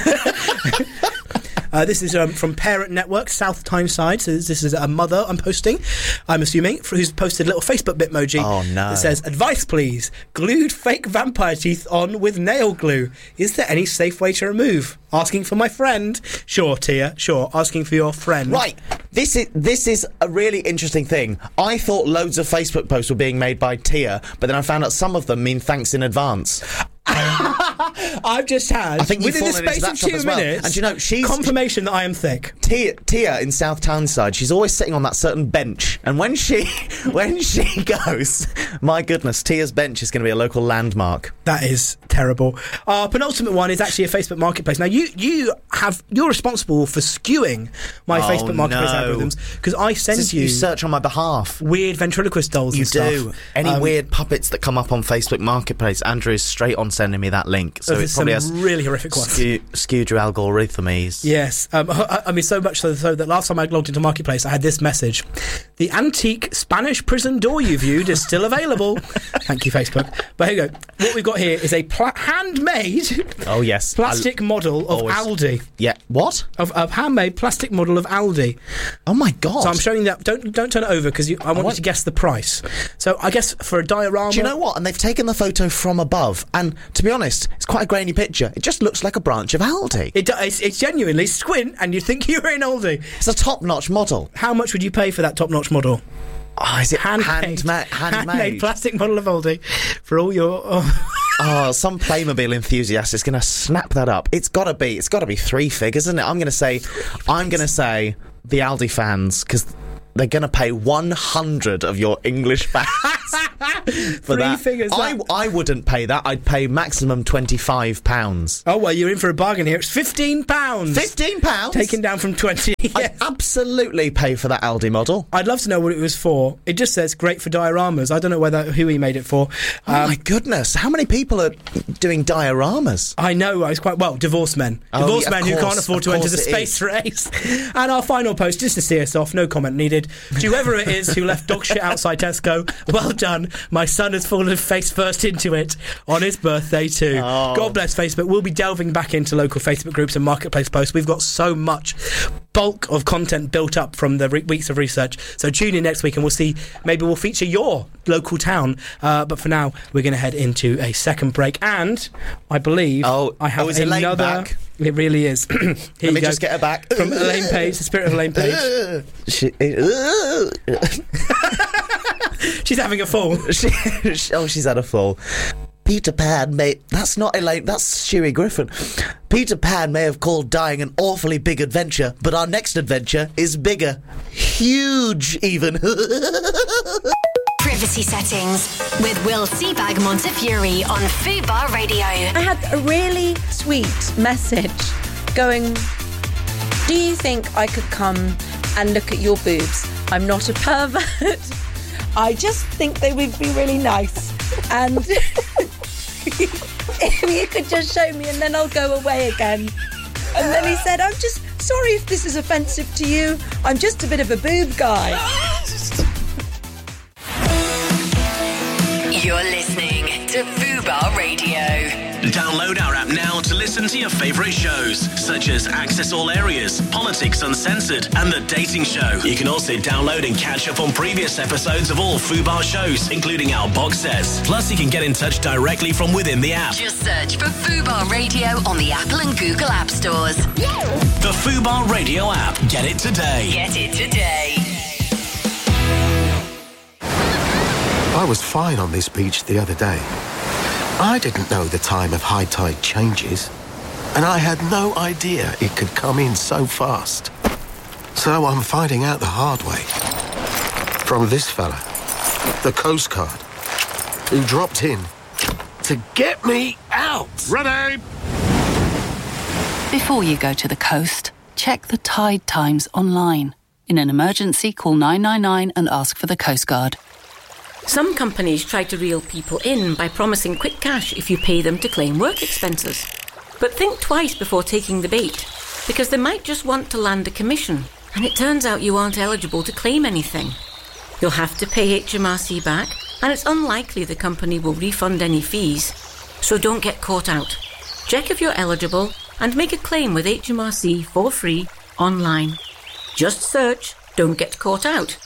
Uh, this is um, from Parent Network, South Tyneside. So this is a mother I'm posting, I'm assuming, who's posted a little Facebook bitmoji. Oh, no. That says, advice please, glued fake vampire teeth on with nail glue. Is there any safe way to remove? Asking for my friend. Sure, Tia, sure. Asking for your friend. Right. This is this is a really interesting thing. I thought loads of Facebook posts were being made by Tia, but then I found out some of them mean thanks in advance. I've just had, I think you've within the fallen into space that of trap two as well. minutes, And do you know, she's- confirmation that I am thick. Tia, Tia in South Tyneside, she's always sitting on that certain bench, and when she when she goes, my goodness, Tia's bench is going to be a local landmark. That is terrible. Our penultimate one is actually a Facebook Marketplace. Now, you you have you're responsible for skewing my Oh, Facebook Marketplace no. algorithms because I send This is- you, you search on my behalf. weird ventriloquist dolls. You and stuff. do. Any Um, weird puppets that come up on Facebook Marketplace, Andrew is straight on sending me that link. So of the it's some probably has really horrific ones. Skew, skewed your algorithms. Yes, um, I, I mean so much so, so that last time I logged into Marketplace, I had this message: the antique Spanish prison door you viewed is still available. Thank you, Facebook. But here you go. What we've got here is a pla- handmade, oh yes, plastic I'll, model of always, Aldi. Yeah, what? Of a handmade plastic model of Aldi. Oh my god! So I'm showing that. Don't don't turn it over because I want I you to guess the price. So I guess for a diorama. Do you know what? And they've taken the photo from above, and to be honest, it's quite a grainy picture. It just looks like a branch of Aldi. It does. It's, it's genuinely squint, and you think you're in Aldi. It's a top-notch model. How much would you pay for that top-notch model? Oh, is it handmade? Handmade, handmade. handmade plastic model of Aldi for all your. Oh. Oh, some Playmobil enthusiast is going to snap that up. It's got to be. It's got to be three figures, isn't it? I'm going to say. I'm going to say the Aldi fans because they're going to pay one hundred of your English fans for three that. figures. I, that. I wouldn't pay that. I'd pay maximum twenty-five pounds. Oh well, you're in for a bargain here. It's fifteen pounds. Fifteen pounds, taken down from twenty. Yes. I'd absolutely pay for that Aldi model. I'd love to know what it was for. It just says great for dioramas. I don't know whether who he made it for. Oh um, my goodness, how many people are doing dioramas? I know. I was quite well. Divorced men, oh, divorced yeah, men course, who can't afford to enter the space is. race. And our final post, just to see us off, no comment needed. To whoever it is who left dog shit outside Tesco, well done. My son has fallen face first into it on his birthday too. Oh. God bless Facebook. We'll be delving back into local Facebook groups and marketplace posts. We've got so much bulk of content built up from the re- weeks of research. So tune in next week and we'll see. Maybe we'll feature your local town. Uh, but for now, we're going to head into a second break. And I believe oh, I have oh, is another. Elaine back? It really is. Here Let me you go. just get her back. From Elaine Page, the spirit of Elaine Page. she, She's having a fall. She, oh, she's had a fall. Peter Pan may... That's not Elaine, that's Stewie Griffin. Peter Pan may have called dying an awfully big adventure, but our next adventure is bigger. Huge, even. Privacy settings with Will Seabag Montefiore on Fubar Radio. I had a really sweet message going, do you think I could come and look at your boobs? I'm not a pervert. I just think they would be really nice. And if you could just show me and then I'll go away again. And then he said, I'm just sorry if this is offensive to you. I'm just a bit of a boob guy. You're listening to Fubar Radio. Download our app now to listen to your favourite shows, such as Access All Areas, Politics Uncensored, and The Dating Show. You can also download and catch up on previous episodes of all Fubar shows, including our box sets. Plus, you can get in touch directly from within the app. Just search for Fubar Radio on the Apple and Google App Stores. The Fubar Radio app. Get it today. Get it today. I was fine on this beach the other day. I didn't know the time of high tide changes, and I had no idea it could come in so fast. So I'm finding out the hard way. From this fella, the Coast Guard, who dropped in to get me out. Ready! Before you go to the coast, check the tide times online. In an emergency, call nine nine nine and ask for the Coast Guard. Some companies try to reel people in by promising quick cash if you pay them to claim work expenses. But think twice before taking the bait, because they might just want to land a commission, and it turns out you aren't eligible to claim anything. You'll have to pay H M R C back, and it's unlikely the company will refund any fees, so don't get caught out. Check if you're eligible and make a claim with H M R C for free online. Just search Don't Get Caught Out.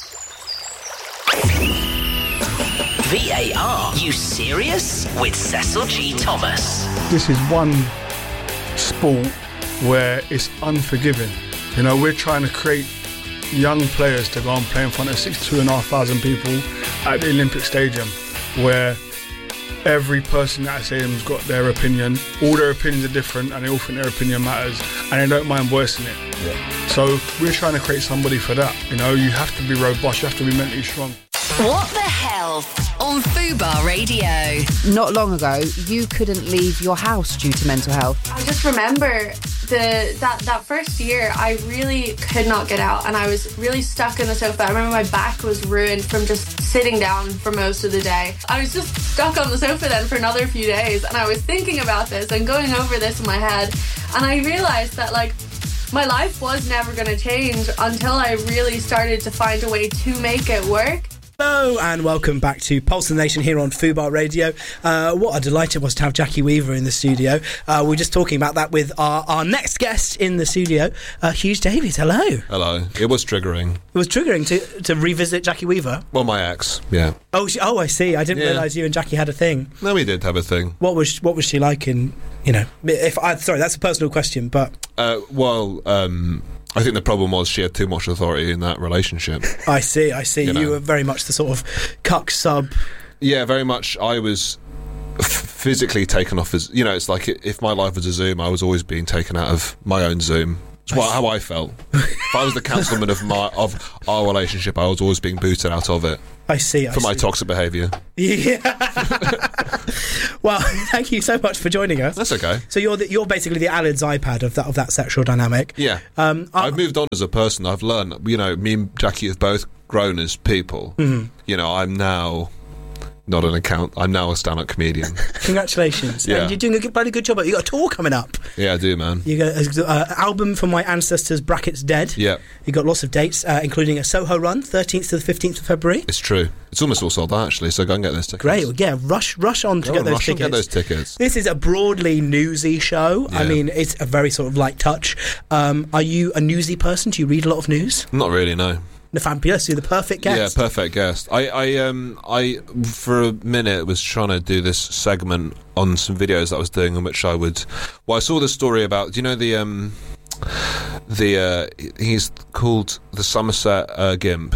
V A R, you serious? With Cecil G. Thomas. This is one sport where it's unforgiving. You know, we're trying to create young players to go and play in front of sixty-two and a half thousand people at the Olympic Stadium, where every person at that stadium's got their opinion. All their opinions are different, and they all think their opinion matters, and they don't mind voicing it. Yeah. So we're trying to create somebody for that. You know, you have to be robust, you have to be mentally strong. What the Health on Fubar Radio. Not long ago, you couldn't leave your house due to mental health. I just remember the that that first year, I really could not get out, and I was really stuck in the sofa. I remember my back was ruined from just sitting down for most of the day. I was just stuck on the sofa then for another few days, and I was thinking about this and going over this in my head, and I realised that, like, my life was never going to change until I really started to find a way to make it work. Hello and welcome back to Pulse of the Nation here on Fubar Radio. Uh, what a delight it was to have Jackie Weaver in the studio. Uh, we're just talking about that with our, our next guest in the studio, uh, Hughes Davies. Hello. Hello. It was triggering. It was triggering to, to revisit Jackie Weaver? Well, my ex, yeah. Oh, she, oh, I see. I didn't Yeah. realise you and Jackie had a thing. No, we did have a thing. What was what was she like in, you know, if I, sorry, that's a personal question, but... Uh, well, um... I think the problem was she had too much authority in that relationship. I see, I see. You You, know. were very much the sort of cuck sub. Yeah, very much. I was f- physically taken off as... You know, it's like if my life was a Zoom, I was always being taken out of my own Zoom. It's what, how I felt. If I was the councilman of my of our relationship, I was always being booted out of it. I see, I For my see. toxic behaviour. Yeah. Well, thank you so much for joining us. That's okay. So you're the, you're basically the Alan's iPad of that of that sexual dynamic. Yeah. Um, I, I've moved on as a person. I've learned, you know, me and Jackie have both grown as people. Mhm. You know, I'm now not an account. I'm now a stand-up comedian. Congratulations. Yeah. And you're doing a good, bloody good job. You got a tour coming up. Yeah, I do, man. You got an uh, album from my ancestors, Brackets Dead. Yeah, You got lots of dates, uh, including a Soho run, thirteenth to the fifteenth of February. it's true. It's almost all sold out, actually, so go and get those tickets. Great. Well, yeah, rush rush on to Go get on, those rush and tickets. get those tickets. This is a broadly newsy show. I Yeah. mean, it's a very sort of light touch. Um, are you a newsy person? Do you read a lot of news? Not really, no. The fabulous, you're the perfect guest. Yeah, perfect guest. I, I, um, I, for a minute, was trying to do this segment on some videos that I was doing, in which I would. Well, I saw the story about. Do you know the um, the uh, he's called the Somerset uh, Gimp.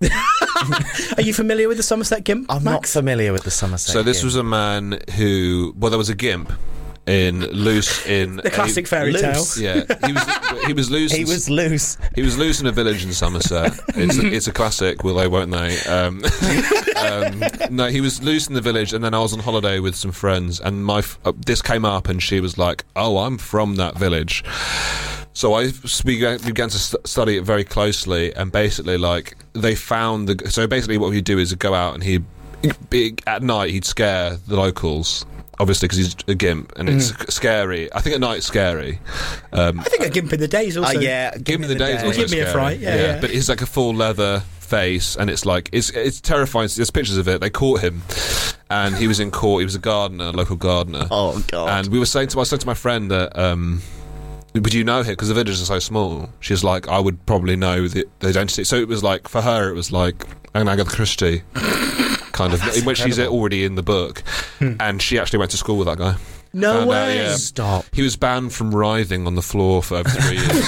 Are you familiar with the Somerset Gimp? I'm not familiar with the Somerset So this Gimp. was a man who. Well, there was a gimp in loose in The classic a, fairy tale. Loose. Yeah, he was he was loose. He in- was loose. He was loose in a village in Somerset. It's a, it's a classic, will they, won't they? Um, um, no, he was loose in the village, and then I was on holiday with some friends, and my f- uh, this came up, and she was like, "Oh, I'm from that village." So I began, began to st- study it very closely, and basically, like, they found the. So basically, what he'd do is go out, and he'd be, at night he'd scare the locals. Obviously, because he's a gimp, and it's Mm. scary. I think at night it's scary. Um, I think a Gimp in the Days also. Uh, yeah, Gimp in the Days. Well, Also give me a scary. fright, yeah, yeah. But it's like a full leather face, and it's like it's it's terrifying. There's pictures of it. They caught him, and he was in court. He was a gardener, a local gardener. Oh God! And we were saying to I said to my friend that. Um, would you know him? Because the villages are so small. She's like, I would probably know the, the identity. So it was like, for her, it was like an Agatha Christie kind of, in which she's incredible. already in the book. And she actually went to school with that guy. No Found out, way. yeah. Stop. He was banned from writhing on the floor for over three years.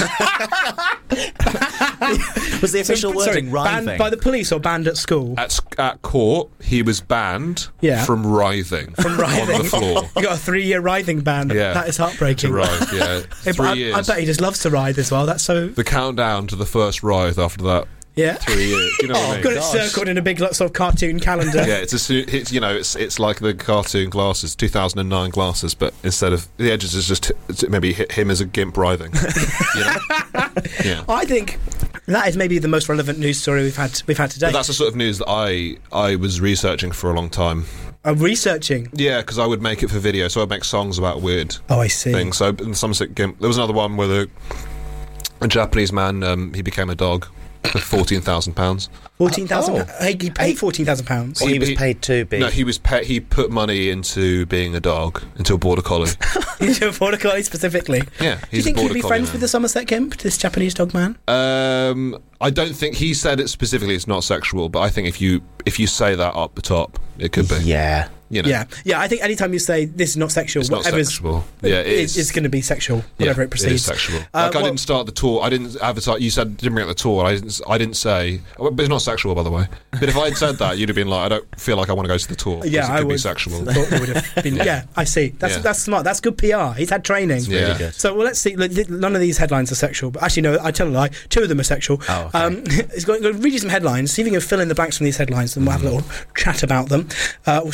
Was the official So, sorry, wording writhing? banned by the police or banned at school? At, sc- at court, he was banned Yeah. from writhing, From writhing. on the floor. You got a three-year writhing ban. Yeah. That is heartbreaking. To writhe, yeah. Yeah, but Three I, years. I bet he just loves to ride as well. That's so. The countdown to the first writhe after that. Yeah. Three years. You know what I mean? Got it circled in a big like, sort of cartoon calendar. Yeah, it's a su- it's you know it's it's like the cartoon glasses, two thousand nine glasses, but instead of the edges is just it's maybe hit him as a gimp writhing. You know? Yeah. I think that is maybe the most relevant news story we've had we've had today. But that's the sort of news that I I was researching for a long time. Uh, researching. Yeah, because I would make it for video, so I'd make songs about weird Oh, I see. things. So in Somerset Gimp, there was another one where the, a Japanese man um, he became a dog for fourteen thousand pounds. Fourteen thousand. Oh. Hey, he paid fourteen thousand pounds. He was paid to be. No, he was pay- he put money into being a dog, into a border collie. Into a border collie specifically. Yeah, Do you he's think a he'd border be collie friends now. with the Somerset Gimp, this Japanese dog man? Um, I don't think he said it specifically. It's not sexual, but I think if you if you say that up the top, it could be. Yeah. You know. Yeah, yeah. I think anytime you say this is not sexual, It's not whatever's sexual. Yeah, it it- is. it's going to be sexual, whatever Yeah, it proceeds. It is sexual. Uh, Like I well- didn't start the tour. I didn't advertise. You said didn't bring up the tour. I didn't. I didn't say. But it's not sexual, by the way. But if I had said that, you'd have been like, I don't feel like I want to go to the tour. 'cause Yeah, it I could be would. sexual. Thought it would have been. Yeah, I see. That's Yeah. that's smart. That's good P R. He's had training. really Yeah. good. So well, let's see. Look, th- None of these headlines are sexual. But actually, no. I tell a lie. Two of them are sexual. Oh, okay. Um, it's going to read you some headlines. See if you can fill in the blanks from these headlines, and we'll have a little chat about them. Uh, we're starting off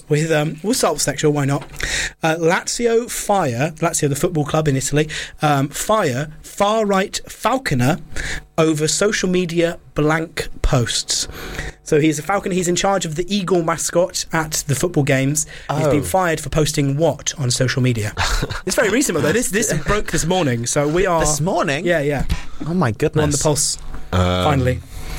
with, um, we'll start with sexual, why not? Uh, Lazio fire, Lazio the football club in Italy, um, fire far-right falconer over social media blank posts. So he's a falconer, he's in charge of the eagle mascot at the football games. He's Oh. been fired for posting what on social media? It's very recent, though. This this broke this morning, so we are... This morning? Yeah, yeah. Oh my goodness. On the pulse, Um, finally.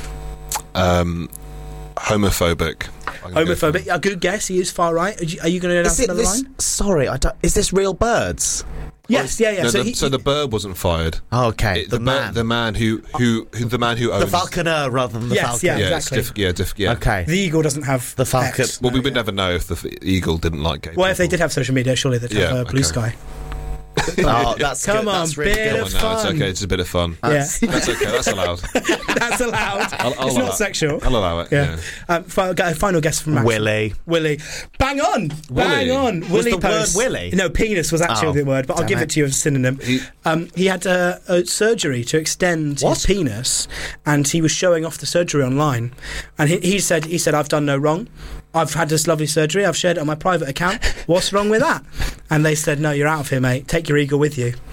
Um, homophobic. I'm gonna go for- Homophobic. A good guess, he is far-right. Are you, are you going to announce Is it another this, line? sorry, I don't, is this real birds? Yes, yeah, yeah. No, so the, he, so the bird wasn't fired. Oh, okay, It- the bir- man. the man who who, who the man who owns The falconer rather than the Yes, falcon. yeah. Yeah, exactly. it's diff- yeah, diff- yeah. Okay. the eagle doesn't have The falcon. X. Well, we would never know if the f- eagle didn't like gay Well, if they people. did have social media, surely they'd have Yeah, uh, Blue okay. Sky. Oh, that's Come good. on, that's really bit good. Come of on now, it's fun. okay. It's a bit of fun. Yeah. That's okay. That's allowed. That's allowed. I'll, I'll it's allow not it. sexual. I'll allow it. Yeah. Yeah. Um, fi- got a final guess from Max. Willy. Willy. Bang on. Bang Willy. on. Was Willy the word posts- willy? No, penis was actually Oh, the word, but I'll damn give it. it to you as a synonym. He- um, he had uh, a surgery to extend What? his penis, and he was showing off the surgery online. And he, he said, "He said I've done no wrong. I've had this lovely surgery. I've shared it on my private account. What's wrong with that?" And they said, "No, you're out of here, mate. Take your eagle with you."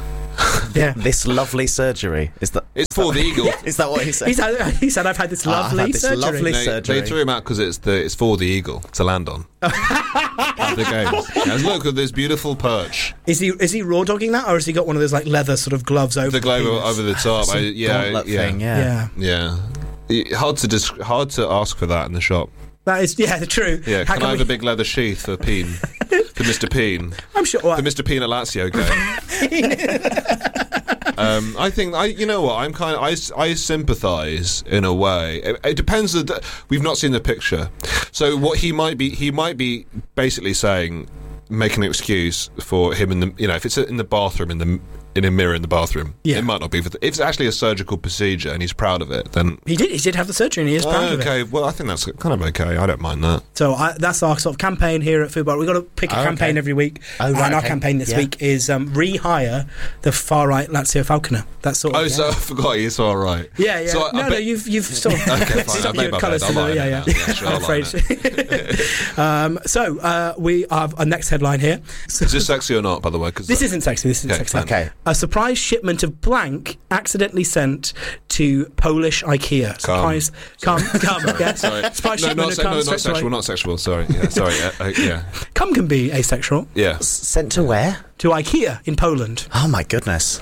Yeah. This lovely surgery. Is that It's for the eagle. Is that what he said? He said, he said, "I've had this Ah, I've lovely had this surgery." lovely They, surgery. they threw him out because it's the it's for the eagle to land on. At the games. And look at this beautiful perch. Is he is he raw dogging that, or has he got one of those like leather sort of gloves over The globe penis? over the top. Some I, yeah, gauntlet yeah, thing, yeah. Yeah, yeah. Y- Hard to dis- hard to ask for that in the shop. that is yeah, true. Yeah, How can, can I have we- a big leather sheath for Peen? For Mister Peen? I'm sure. Well, For Mister Peen at Lazio game. Um, I think I, you know what, I'm kind of I, s- I sympathise in a way. It, it depends. That we've not seen the picture, so what he might be, he might be basically saying, making an excuse for him in the, you know, if it's in the bathroom in the in a mirror in the bathroom, Yeah. it might not be for. The, if it's actually a surgical procedure and he's proud of it, then he did. He did have the surgery, and he is proud oh, of it. okay. Well, I think that's kind of okay. I don't mind that. So I, that's our sort of campaign here at Football. We've got to pick a Oh, campaign okay. every week, Oh, right, and our okay. campaign this Yeah. week is um, rehire the far right Lazio Falconer. That's sort of. Oh, yeah. so I forgot he's all right. Yeah, yeah. So I- I no, no, bet- you've you've sort of Okay, fine. I've made your my colours bed. I'll to the- lie in yeah, it yeah. now. Yeah, sure, I'm I'll lie in afraid. um, so uh, we have a next headline here. So Is this sexy or not, by the way? 'Cause this that- isn't sexy. This isn't Okay, sexy. fine. Okay. A surprise shipment of blank accidentally sent to Polish IKEA. Surprise, come, come, yeah. Sorry. Surprise No, shipment not, of se- cum no, straight not to sexual. I- Not sexual. Sorry. Yeah, sorry. Uh, uh, yeah. Cum can be asexual. Yeah. Sent to where? To IKEA in Poland. Oh my goodness.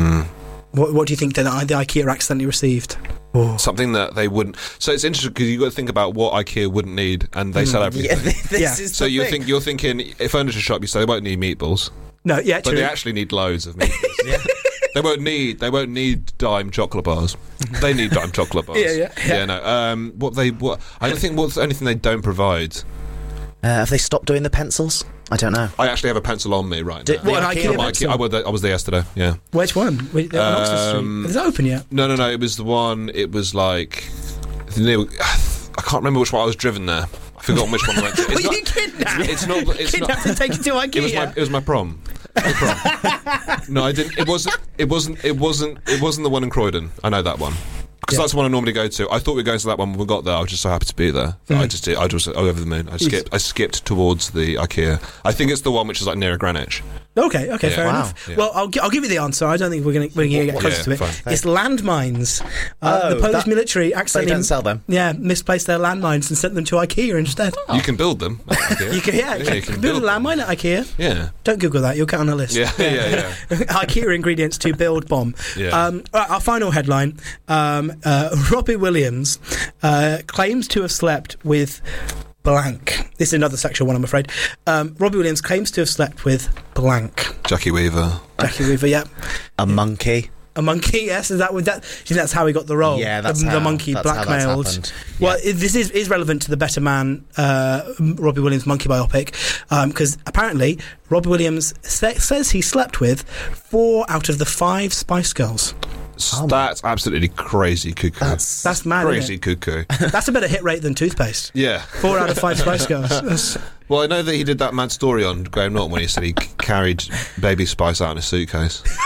What, what do you think that the IKEA accidentally received? Oh. Something that they wouldn't. So it's interesting because you've got to think about what IKEA wouldn't need, and they sell everything. Yeah, this Yeah. is So the you thing. think you're thinking a furniture shop, you say they won't need meatballs, No, yeah, but true. they actually need loads of meatballs. They won't need. They won't need dime chocolate bars. They need dime chocolate bars. Yeah, yeah, yeah. Yeah. No. Um. What they. What I don't think. What's anything they don't provide. Uh, have they stopped doing the pencils? I don't know. I actually have a pencil on me right Did- now. What, an the IKEA IKEA My pencil? I was there, I was there yesterday. Yeah. Which one? Wait, they're on Oxford Street. Um, Is it open yet? No, no, no. It was the one. It was like. near- I can't remember which one I was driven there. I forgot which one I went to. It's Were not, you kidnapped? It's not. It's not. Kidnapped and taken to IKEA? It was my. It was my prom. My prom. No, I didn't. It wasn't. It wasn't. It wasn't. It wasn't the one in Croydon. I know that one. Because Yeah. that's the one I normally go to. I thought we were going to that one when we got there. I was just so happy to be there. that I just did. I was over the moon. I skipped. I skipped towards the IKEA. I think it's the one which is like near Greenwich. Okay, okay, Yeah. fair Wow. enough. Yeah. Well, I'll, gi- I'll give you the answer. I don't think we're going to get closer Yeah, to it. fine. It's landmines. Uh, Oh, the Polish that- military accidentally don't sell them? Yeah, misplaced their landmines and sent them to IKEA instead. You can build them. at IKEA. You can, yeah, you you can, build, a them. landmine at IKEA. Yeah. Don't Google that; you'll get on a list. Yeah, yeah, yeah. IKEA ingredients to build bomb. Yeah. Um, all right, our final headline: um, uh, Robbie Williams uh, claims to have slept with blank. This is another sexual one, I'm afraid. Um, Robbie Williams claims to have slept with blank. Jackie Weaver. Jackie Weaver, yeah. A monkey. A monkey, yes. Is that, would that? Do you think that's how he got the role? Yeah, that's the, the how- monkey that's how that's blackmailed. happened. Well, it, this is, is relevant to the Better Man, uh, Robbie Williams monkey biopic, because apparently Robbie Williams sa- says he slept with four out of the five Spice Girls. S- That's absolutely crazy cuckoo. That's That's mad. isn't crazy it? cuckoo. That's a better hit rate than toothpaste. Yeah. Four out of five Spice Girls. That's- Well, I know that he did that mad story on Graham Norton when he said he c- carried Baby Spice out in a suitcase.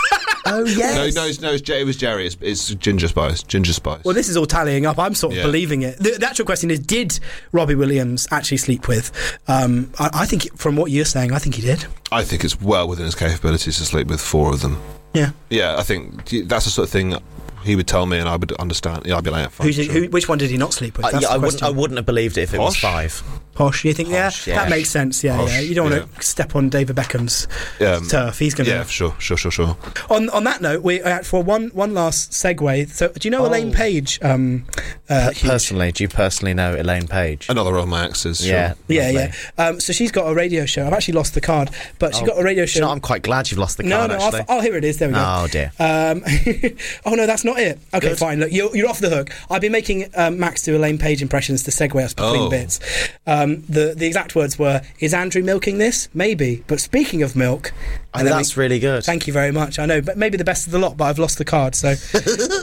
Oh yes. No, no, it's, no, it's, Jer- it was Jerry. It's, it's ginger spice. Ginger spice. Well, this is all tallying up. I'm sort of Yeah. believing it. The, the actual question is, did Robbie Williams actually sleep with? Um, I, I think, from what you're saying, I think he did. I think it's well within his capabilities to sleep with four of them. Yeah. Yeah, I think that's the sort of thing he would tell me, and I would understand. Yeah, I'd be like, yeah, fine, Who did, sure. who, which one did he not sleep with? Uh, That's yeah, the I wouldn't. I question. wouldn't have believed it if it was Posh? five. Posh, you think? Posh, yeah, yeah. that makes sense. Yeah, Posh, yeah. You don't want yeah. to step on David Beckham's Um, turf. He's going to. Yeah, sure, sure, sure, sure. On on that note, we uh, for one one last segue. So, do you know Oh. Elaine Page? Um, uh, Per- personally, do you personally know Elaine Page? Another of my exes. Sure. Yeah, yeah, lovely. yeah. Um, so she's got a radio show. I've actually lost the card, but she Oh, got a radio do you show. know, I'm quite glad you've lost the no, card. no. actually. I'll, oh, here it is. There we go. Oh dear. Um, oh no, that's not it. Okay, Good. fine. Look, you're, you're off the hook. I've been making um, Max do Elaine Page impressions to segue us between Oh. bits. Um, the the exact words were, "Is Andrew milking this? Maybe." But speaking of milk, Oh, and then that's we- really good. Thank you very much. I know, but maybe the best of the lot. But I've lost the card. So, It's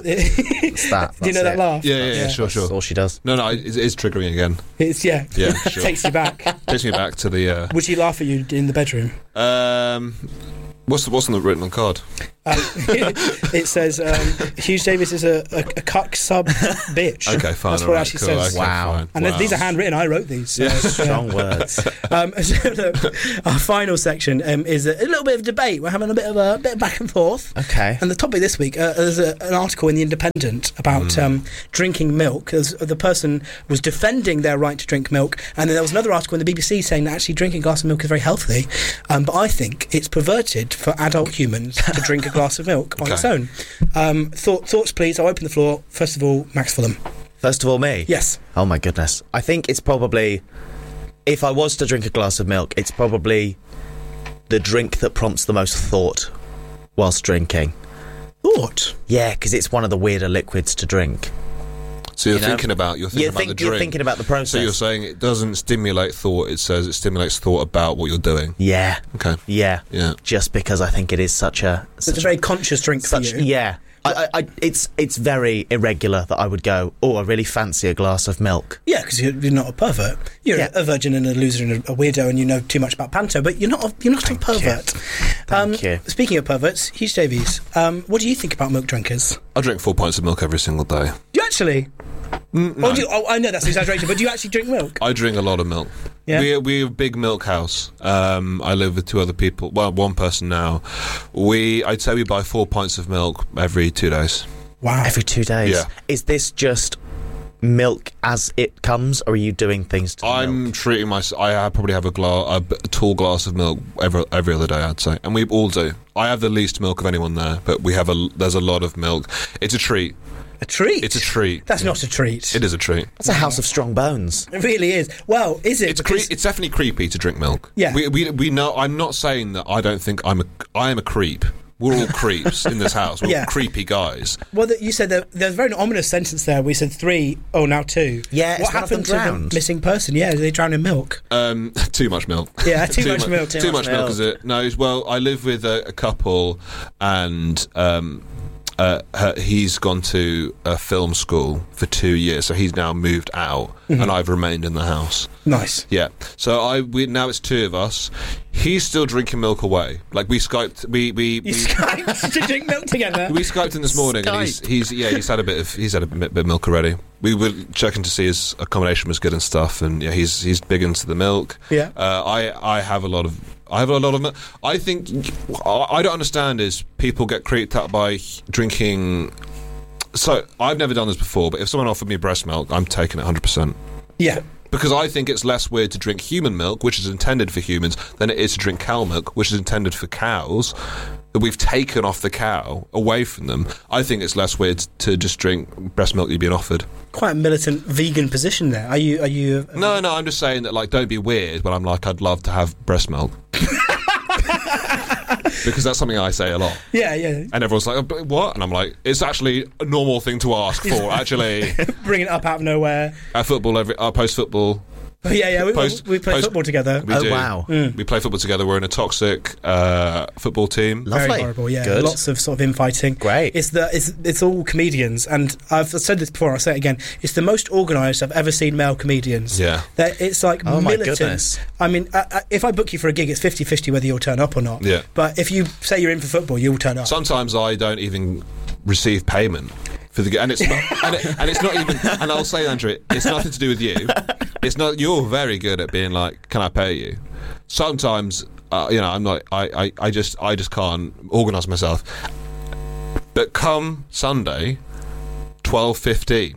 that. do you know that's that it. laugh? Yeah, yeah, yeah, sure, That's sure. all she does. No, no, it, it is triggering again. It's yeah. Yeah, sure. Takes you back. Takes me back to the. Uh, Would she laugh at you in the bedroom? um, what's the, what's on the written on the card? Um, it says um, Hugh Davis is a, a, a cuck sub bitch. Okay, fine. That's all what it right, actually cool, says. okay, Wow. fine. And wow. these are handwritten. I wrote these. So, Yeah. Strong words. Um, so look, our final section um, is a, a little bit of debate. We're having a bit of a bit of back and forth. Okay. And the topic this week, uh, there's a, an article in the Independent about Mm. um, drinking milk. There's, the person was defending their right to drink milk, and then there was another article in the B B C saying that actually drinking a glass of milk is very healthy. Um, but I think it's perverted for adult humans to drink a glass of milk on Okay. its own. Um, thought, thoughts, please. I'll open the floor. First of all, Max Fulham. First of all, me. Yes. Oh my goodness. I think it's probably, if I was to drink a glass of milk, it's probably the drink that prompts the most thought whilst drinking. Thought? Yeah, because it's one of the weirder liquids to drink. So you're You know? thinking about you're thinking You're about think- the drink. you're thinking about the process. So you're saying it doesn't stimulate thought. It says it stimulates thought about what you're doing. Yeah. Okay. Yeah. Yeah. Just because I think it is such a... It's Such a very conscious drink such, for you. Yeah. I, I, I, it's it's very irregular that I would go, oh, I really fancy a glass of milk. Yeah, because you're, you're not a pervert. You're Yeah. a virgin and a loser and a, a weirdo, and you know too much about panto. But you're not. A, you're not a pervert. Thank you. Speaking of perverts, Hugh Davies, um, what do you think about milk drinkers? I drink four pints of milk every single day. Do you actually? Mm, Or no. do you, oh, I know that's exaggeration, but do you actually drink milk? I drink a lot of milk. Yeah. We're, we're a big milk house. Um, I live with two other people. Well, one person now. We, I'd say we buy four pints of milk every two days. Wow. Every two days. Yeah. Is this just milk as it comes, or are you doing things to the I'm milk? treating myself. I ha- probably have a, gla- a b- tall glass of milk every every other day, I'd say, and we all do. I have the least milk of anyone there, but we have a. There's a lot of milk. It's a treat. A treat? It's a treat. That's not a treat. It is a treat. That's a house of strong bones. It really is. Well, is it? It's cre- it's definitely creepy to drink milk. Yeah. We, we we know. I'm not saying that I don't think I'm a. I am a creep. We're all creeps in this house. We're Yeah. all creepy guys. Well, the, you said that there's a very ominous sentence there. We said three. Oh, now two. Yeah, What is one of them happened to the drowned? missing person? Yeah, they drowned in milk. Um, too much milk. Yeah, too much mu- milk. Too, Too much, much milk. milk. Is it? No. it's- Well, I live with a, a couple, and um, uh, her, he's gone to a film school for two years, so he's now moved out, and I've remained in the house. Nice. Yeah. So I we now it's two of us. He's still drinking milk away. Like we skyped. We we. You we Skyped to drink milk together. we skyped him this morning, and he's, he's yeah he's had a bit of he's had a bit, bit of milk already. We were checking to see his accommodation was good and stuff, and yeah he's he's big into the milk. Yeah. Uh, I I have a lot of I have a lot of milk. I think I I don't understand is people get creeped out by drinking. So I've never done this before, but if someone offered me breast milk, I'm taking it one hundred percent. Yeah. Because I think it's less weird to drink human milk, which is intended for humans, than it is to drink cow milk, which is intended for cows, that we've taken off the cow, away from them. I think it's less weird to just drink breast milk you're being offered. Quite a militant vegan position there. Are you? Are you? Uh, No, no, I'm just saying that, like, don't be weird, but I'm like, I'd love to have breast milk. Because that's something I say a lot. Yeah, yeah. And everyone's like, "But what?" And I'm like, it's actually a normal thing to ask for, actually. Bringing it up out of nowhere. At football, every uh, post-football, Oh, yeah, yeah, we, Post- we play post- football together. We Oh, do. wow. Mm. We play football together. We're in a toxic uh, football team. Lovely. Very horrible, yeah. Good. Lots of sort of infighting. Great. It's the it's it's all comedians, and I've said this before. I'll say it again. It's the most organised I've ever seen male comedians. Yeah. They're, it's like Oh, my militant. goodness. I mean, uh, uh, if I book you for a gig, it's fifty-fifty whether you'll turn up or not. Yeah. But if you say you're in for football, you'll turn up. Sometimes I don't even receive payment for the and it's not, and, it, and it's not even. And I'll say, Andrew, it's nothing to do with you. It's not. You're very good at being like, "Can I pay you?" Sometimes, uh, you know, I'm not. I, I, I just I just can't organise myself. But come Sunday, twelve fifteen.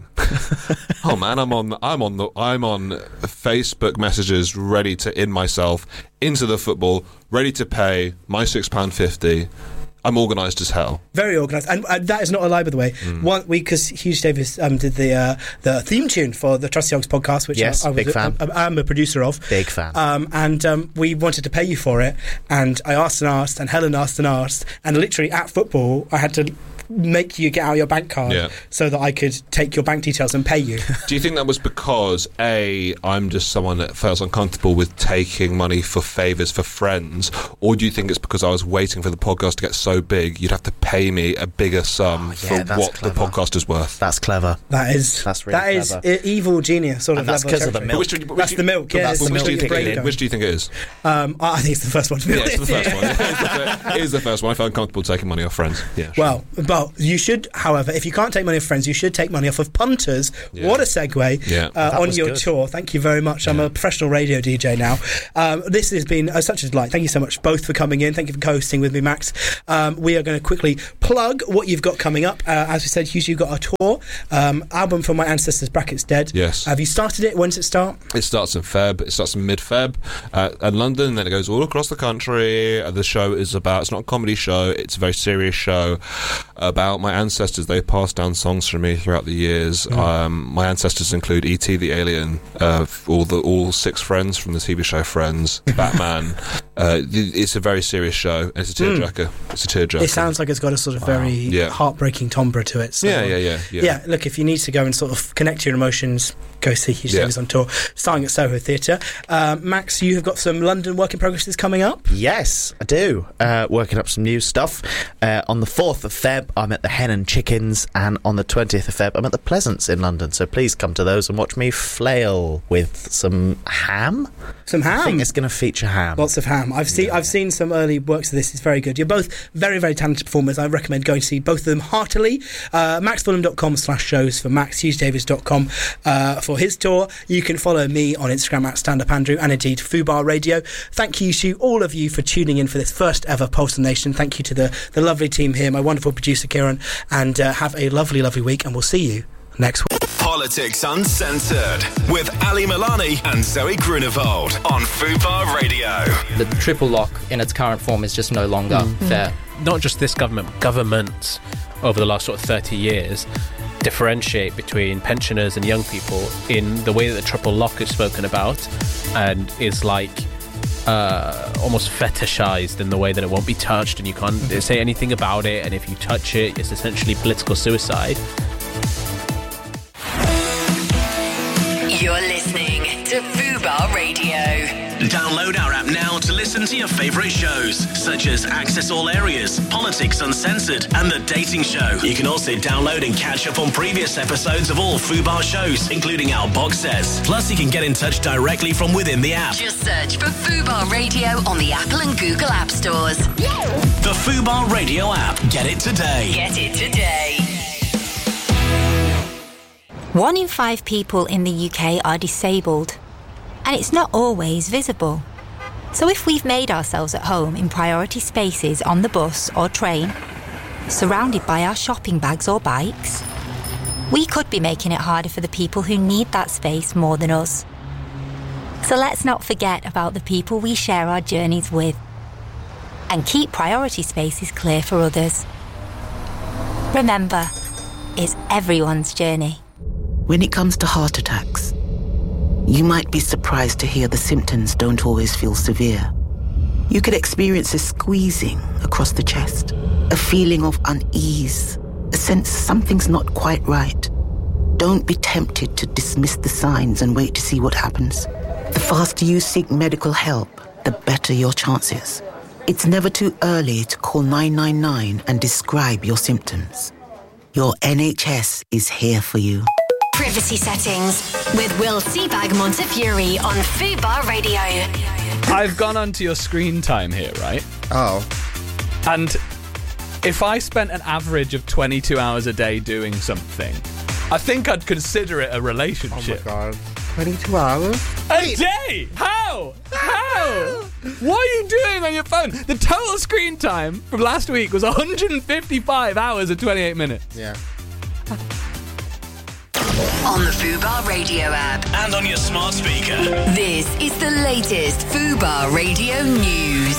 Oh man, I'm on. I'm on the. I'm on Facebook messages, ready to in myself into the football, ready to pay my six pound fifty. I'm organised as hell. Very organised, and uh, that is not a lie, by the way. Mm. One week, because Hughes Davis um, did the uh, the theme tune for the Trusty Hogs podcast, which Yes, I, I was big fan. I, I'm a producer of. Big fan. Um, and um, we wanted to pay you for it, and I asked and asked, and Helen asked and asked, and literally at football, I had to make you get out your bank card Yeah. so that I could take your bank details and pay you. Do you think that was because, A, I'm just someone that feels uncomfortable with taking money for favours for friends, or do you think it's because I was waiting for the podcast to get so big you'd have to pay me a bigger sum Oh, yeah, for that's what clever. the podcast is worth? That's clever. That is That's really that is clever. e- evil genius sort And of that's level 'cause of the territory. milk. Which do you- which That's do the you- milk. Yeah, that's it's the the Which milk do you milk think brain it is? going. Which do you think it is? Um, I I think it's the first one. To be Yeah, it's the honest. first one. It is the fir- it is the first one. I felt uncomfortable taking money off friends. Yeah. sure. Well, well, you should, however, if you can't take money off friends, you should take money off of punters. Yeah. What a segue Yeah. uh, That on was your good. tour. Thank you very much. I'm Yeah. a professional radio D J now. Um, this has been uh, such a delight. Thank you so much both for coming in. Thank you for co-hosting with me, Max. Um, we are going to quickly plug what you've got coming up. Uh, as we said, Hughes, you've got a tour. Um, album from My Ancestors, Brackets Dead. Yes. Have you started it? When does it start? It starts in Feb. It starts in mid-Feb uh, in London, then it goes all across the country. Uh, the show is about, it's not a comedy show, it's a very serious show about my ancestors. They passed down songs from me throughout the years. Mm. Um, my ancestors include E T the Alien, uh, all the all six friends from the T V show Friends, Batman. Uh, th- it's a very serious show. It's a tearjerker. It's a tearjerker. It sounds like it's got a sort of very Yeah. heartbreaking timbre to it. So, Yeah, yeah, yeah, yeah. Yeah, look, if you need to go and sort of connect to your emotions, go see Hughes Yeah. Davis on tour, starting at Soho Theatre. Um, Max, you have got some London work in progresses coming up. Yes, I do. Uh, working up some new stuff. Uh, on the fourth of Feb, I'm at the Hen and Chickens, and on the twentieth of Feb, I'm at the Pleasance in London. So please come to those and watch me flail with some ham. Some ham. I think it's going to feature ham. Lots of ham. I've seen I've seen some early works of this. It's very good. You're both very, very talented performers. I recommend going to see both of them heartily. Uh, maxfulham.com slash shows for Max, hughes davis dot com uh, for his tour. You can follow me on Instagram at standupandrew and indeed Fubar Radio. Thank you to all of you for tuning in for this first ever Pulse Nation. Thank you to the, the lovely team here, my wonderful producer Kieran, and uh, have a lovely, lovely week, and we'll see you next week. Politics Uncensored with Ali Milani and Zoe Grunewald on Fubar Radio. The triple lock in its current form is just no longer Mm. fair. Not just this government, but governments over the last sort of thirty years differentiate between pensioners and young people in the way that the triple lock is spoken about, and is like uh, almost fetishized in the way that it won't be touched and you can't say anything about it, and if you touch it, it's essentially political suicide. You're listening to Fubar Radio. Download our app now to listen to your favourite shows, such as Access All Areas, Politics Uncensored, and The Dating Show. You can also download and catch up on previous episodes of all Fubar shows, including our box sets. Plus, you can get in touch directly from within the app. Just search for Fubar Radio on the Apple and Google App Stores. The Fubar Radio app. Get it today. Get it today. One in five people in the U K are disabled, and it's not always visible. So if we've made ourselves at home in priority spaces on the bus or train, surrounded by our shopping bags or bikes, we could be making it harder for the people who need that space more than us. So let's not forget about the people we share our journeys with, and keep priority spaces clear for others. Remember, it's everyone's journey. When it comes to heart attacks, you might be surprised to hear the symptoms don't always feel severe. You could experience a squeezing across the chest, a feeling of unease, a sense something's not quite right. Don't be tempted to dismiss the signs and wait to see what happens. The faster you seek medical help, the better your chances. It's never too early to call nine nine nine and describe your symptoms. Your N H S is here for you. Privacy settings with Will Seabag Montefiore on Fubar Radio. I've gone onto your screen time here, right? Oh. And if I spent an average of twenty-two hours a day doing something, I think I'd consider it a relationship. Oh my god. twenty-two hours? A day? How? How? What are you doing on your phone? The total screen time from last week was one hundred fifty-five hours and twenty-eight minutes. Yeah. On the Fubar Radio app. And on your smart speaker. This is the latest Fubar Radio news.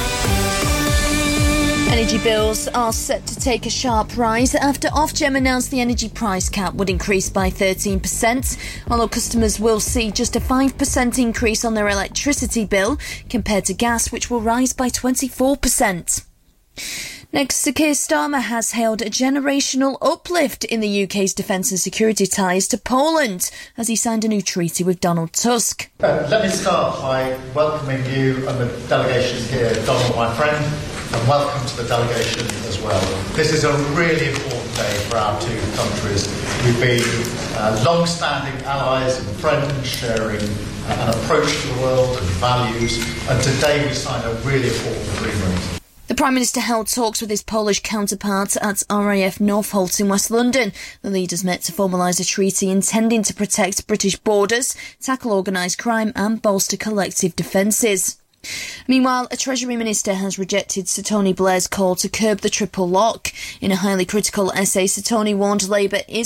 Energy bills are set to take a sharp rise after Ofgem announced the energy price cap would increase by thirteen percent, although customers will see just a five percent increase on their electricity bill compared to gas, which will rise by twenty-four percent. Next, Sir Keir Starmer has hailed a generational uplift in the U K's defence and security ties to Poland as he signed a new treaty with Donald Tusk. Uh, let me start by welcoming you and the delegation here, Donald, my friend, and welcome to the delegation as well. This is a really important day for our two countries. We've been uh, long-standing allies and friends, sharing uh, an approach to the world and values, and today we signed a really important agreement. The Prime Minister held talks with his Polish counterpart at R A F Northolt in West London. The leaders met to formalise a treaty intending to protect British borders, tackle organised crime and bolster collective defences. Meanwhile, a Treasury Minister has rejected Sir Tony Blair's call to curb the triple lock. In a highly critical essay, Sir Tony warned Labour is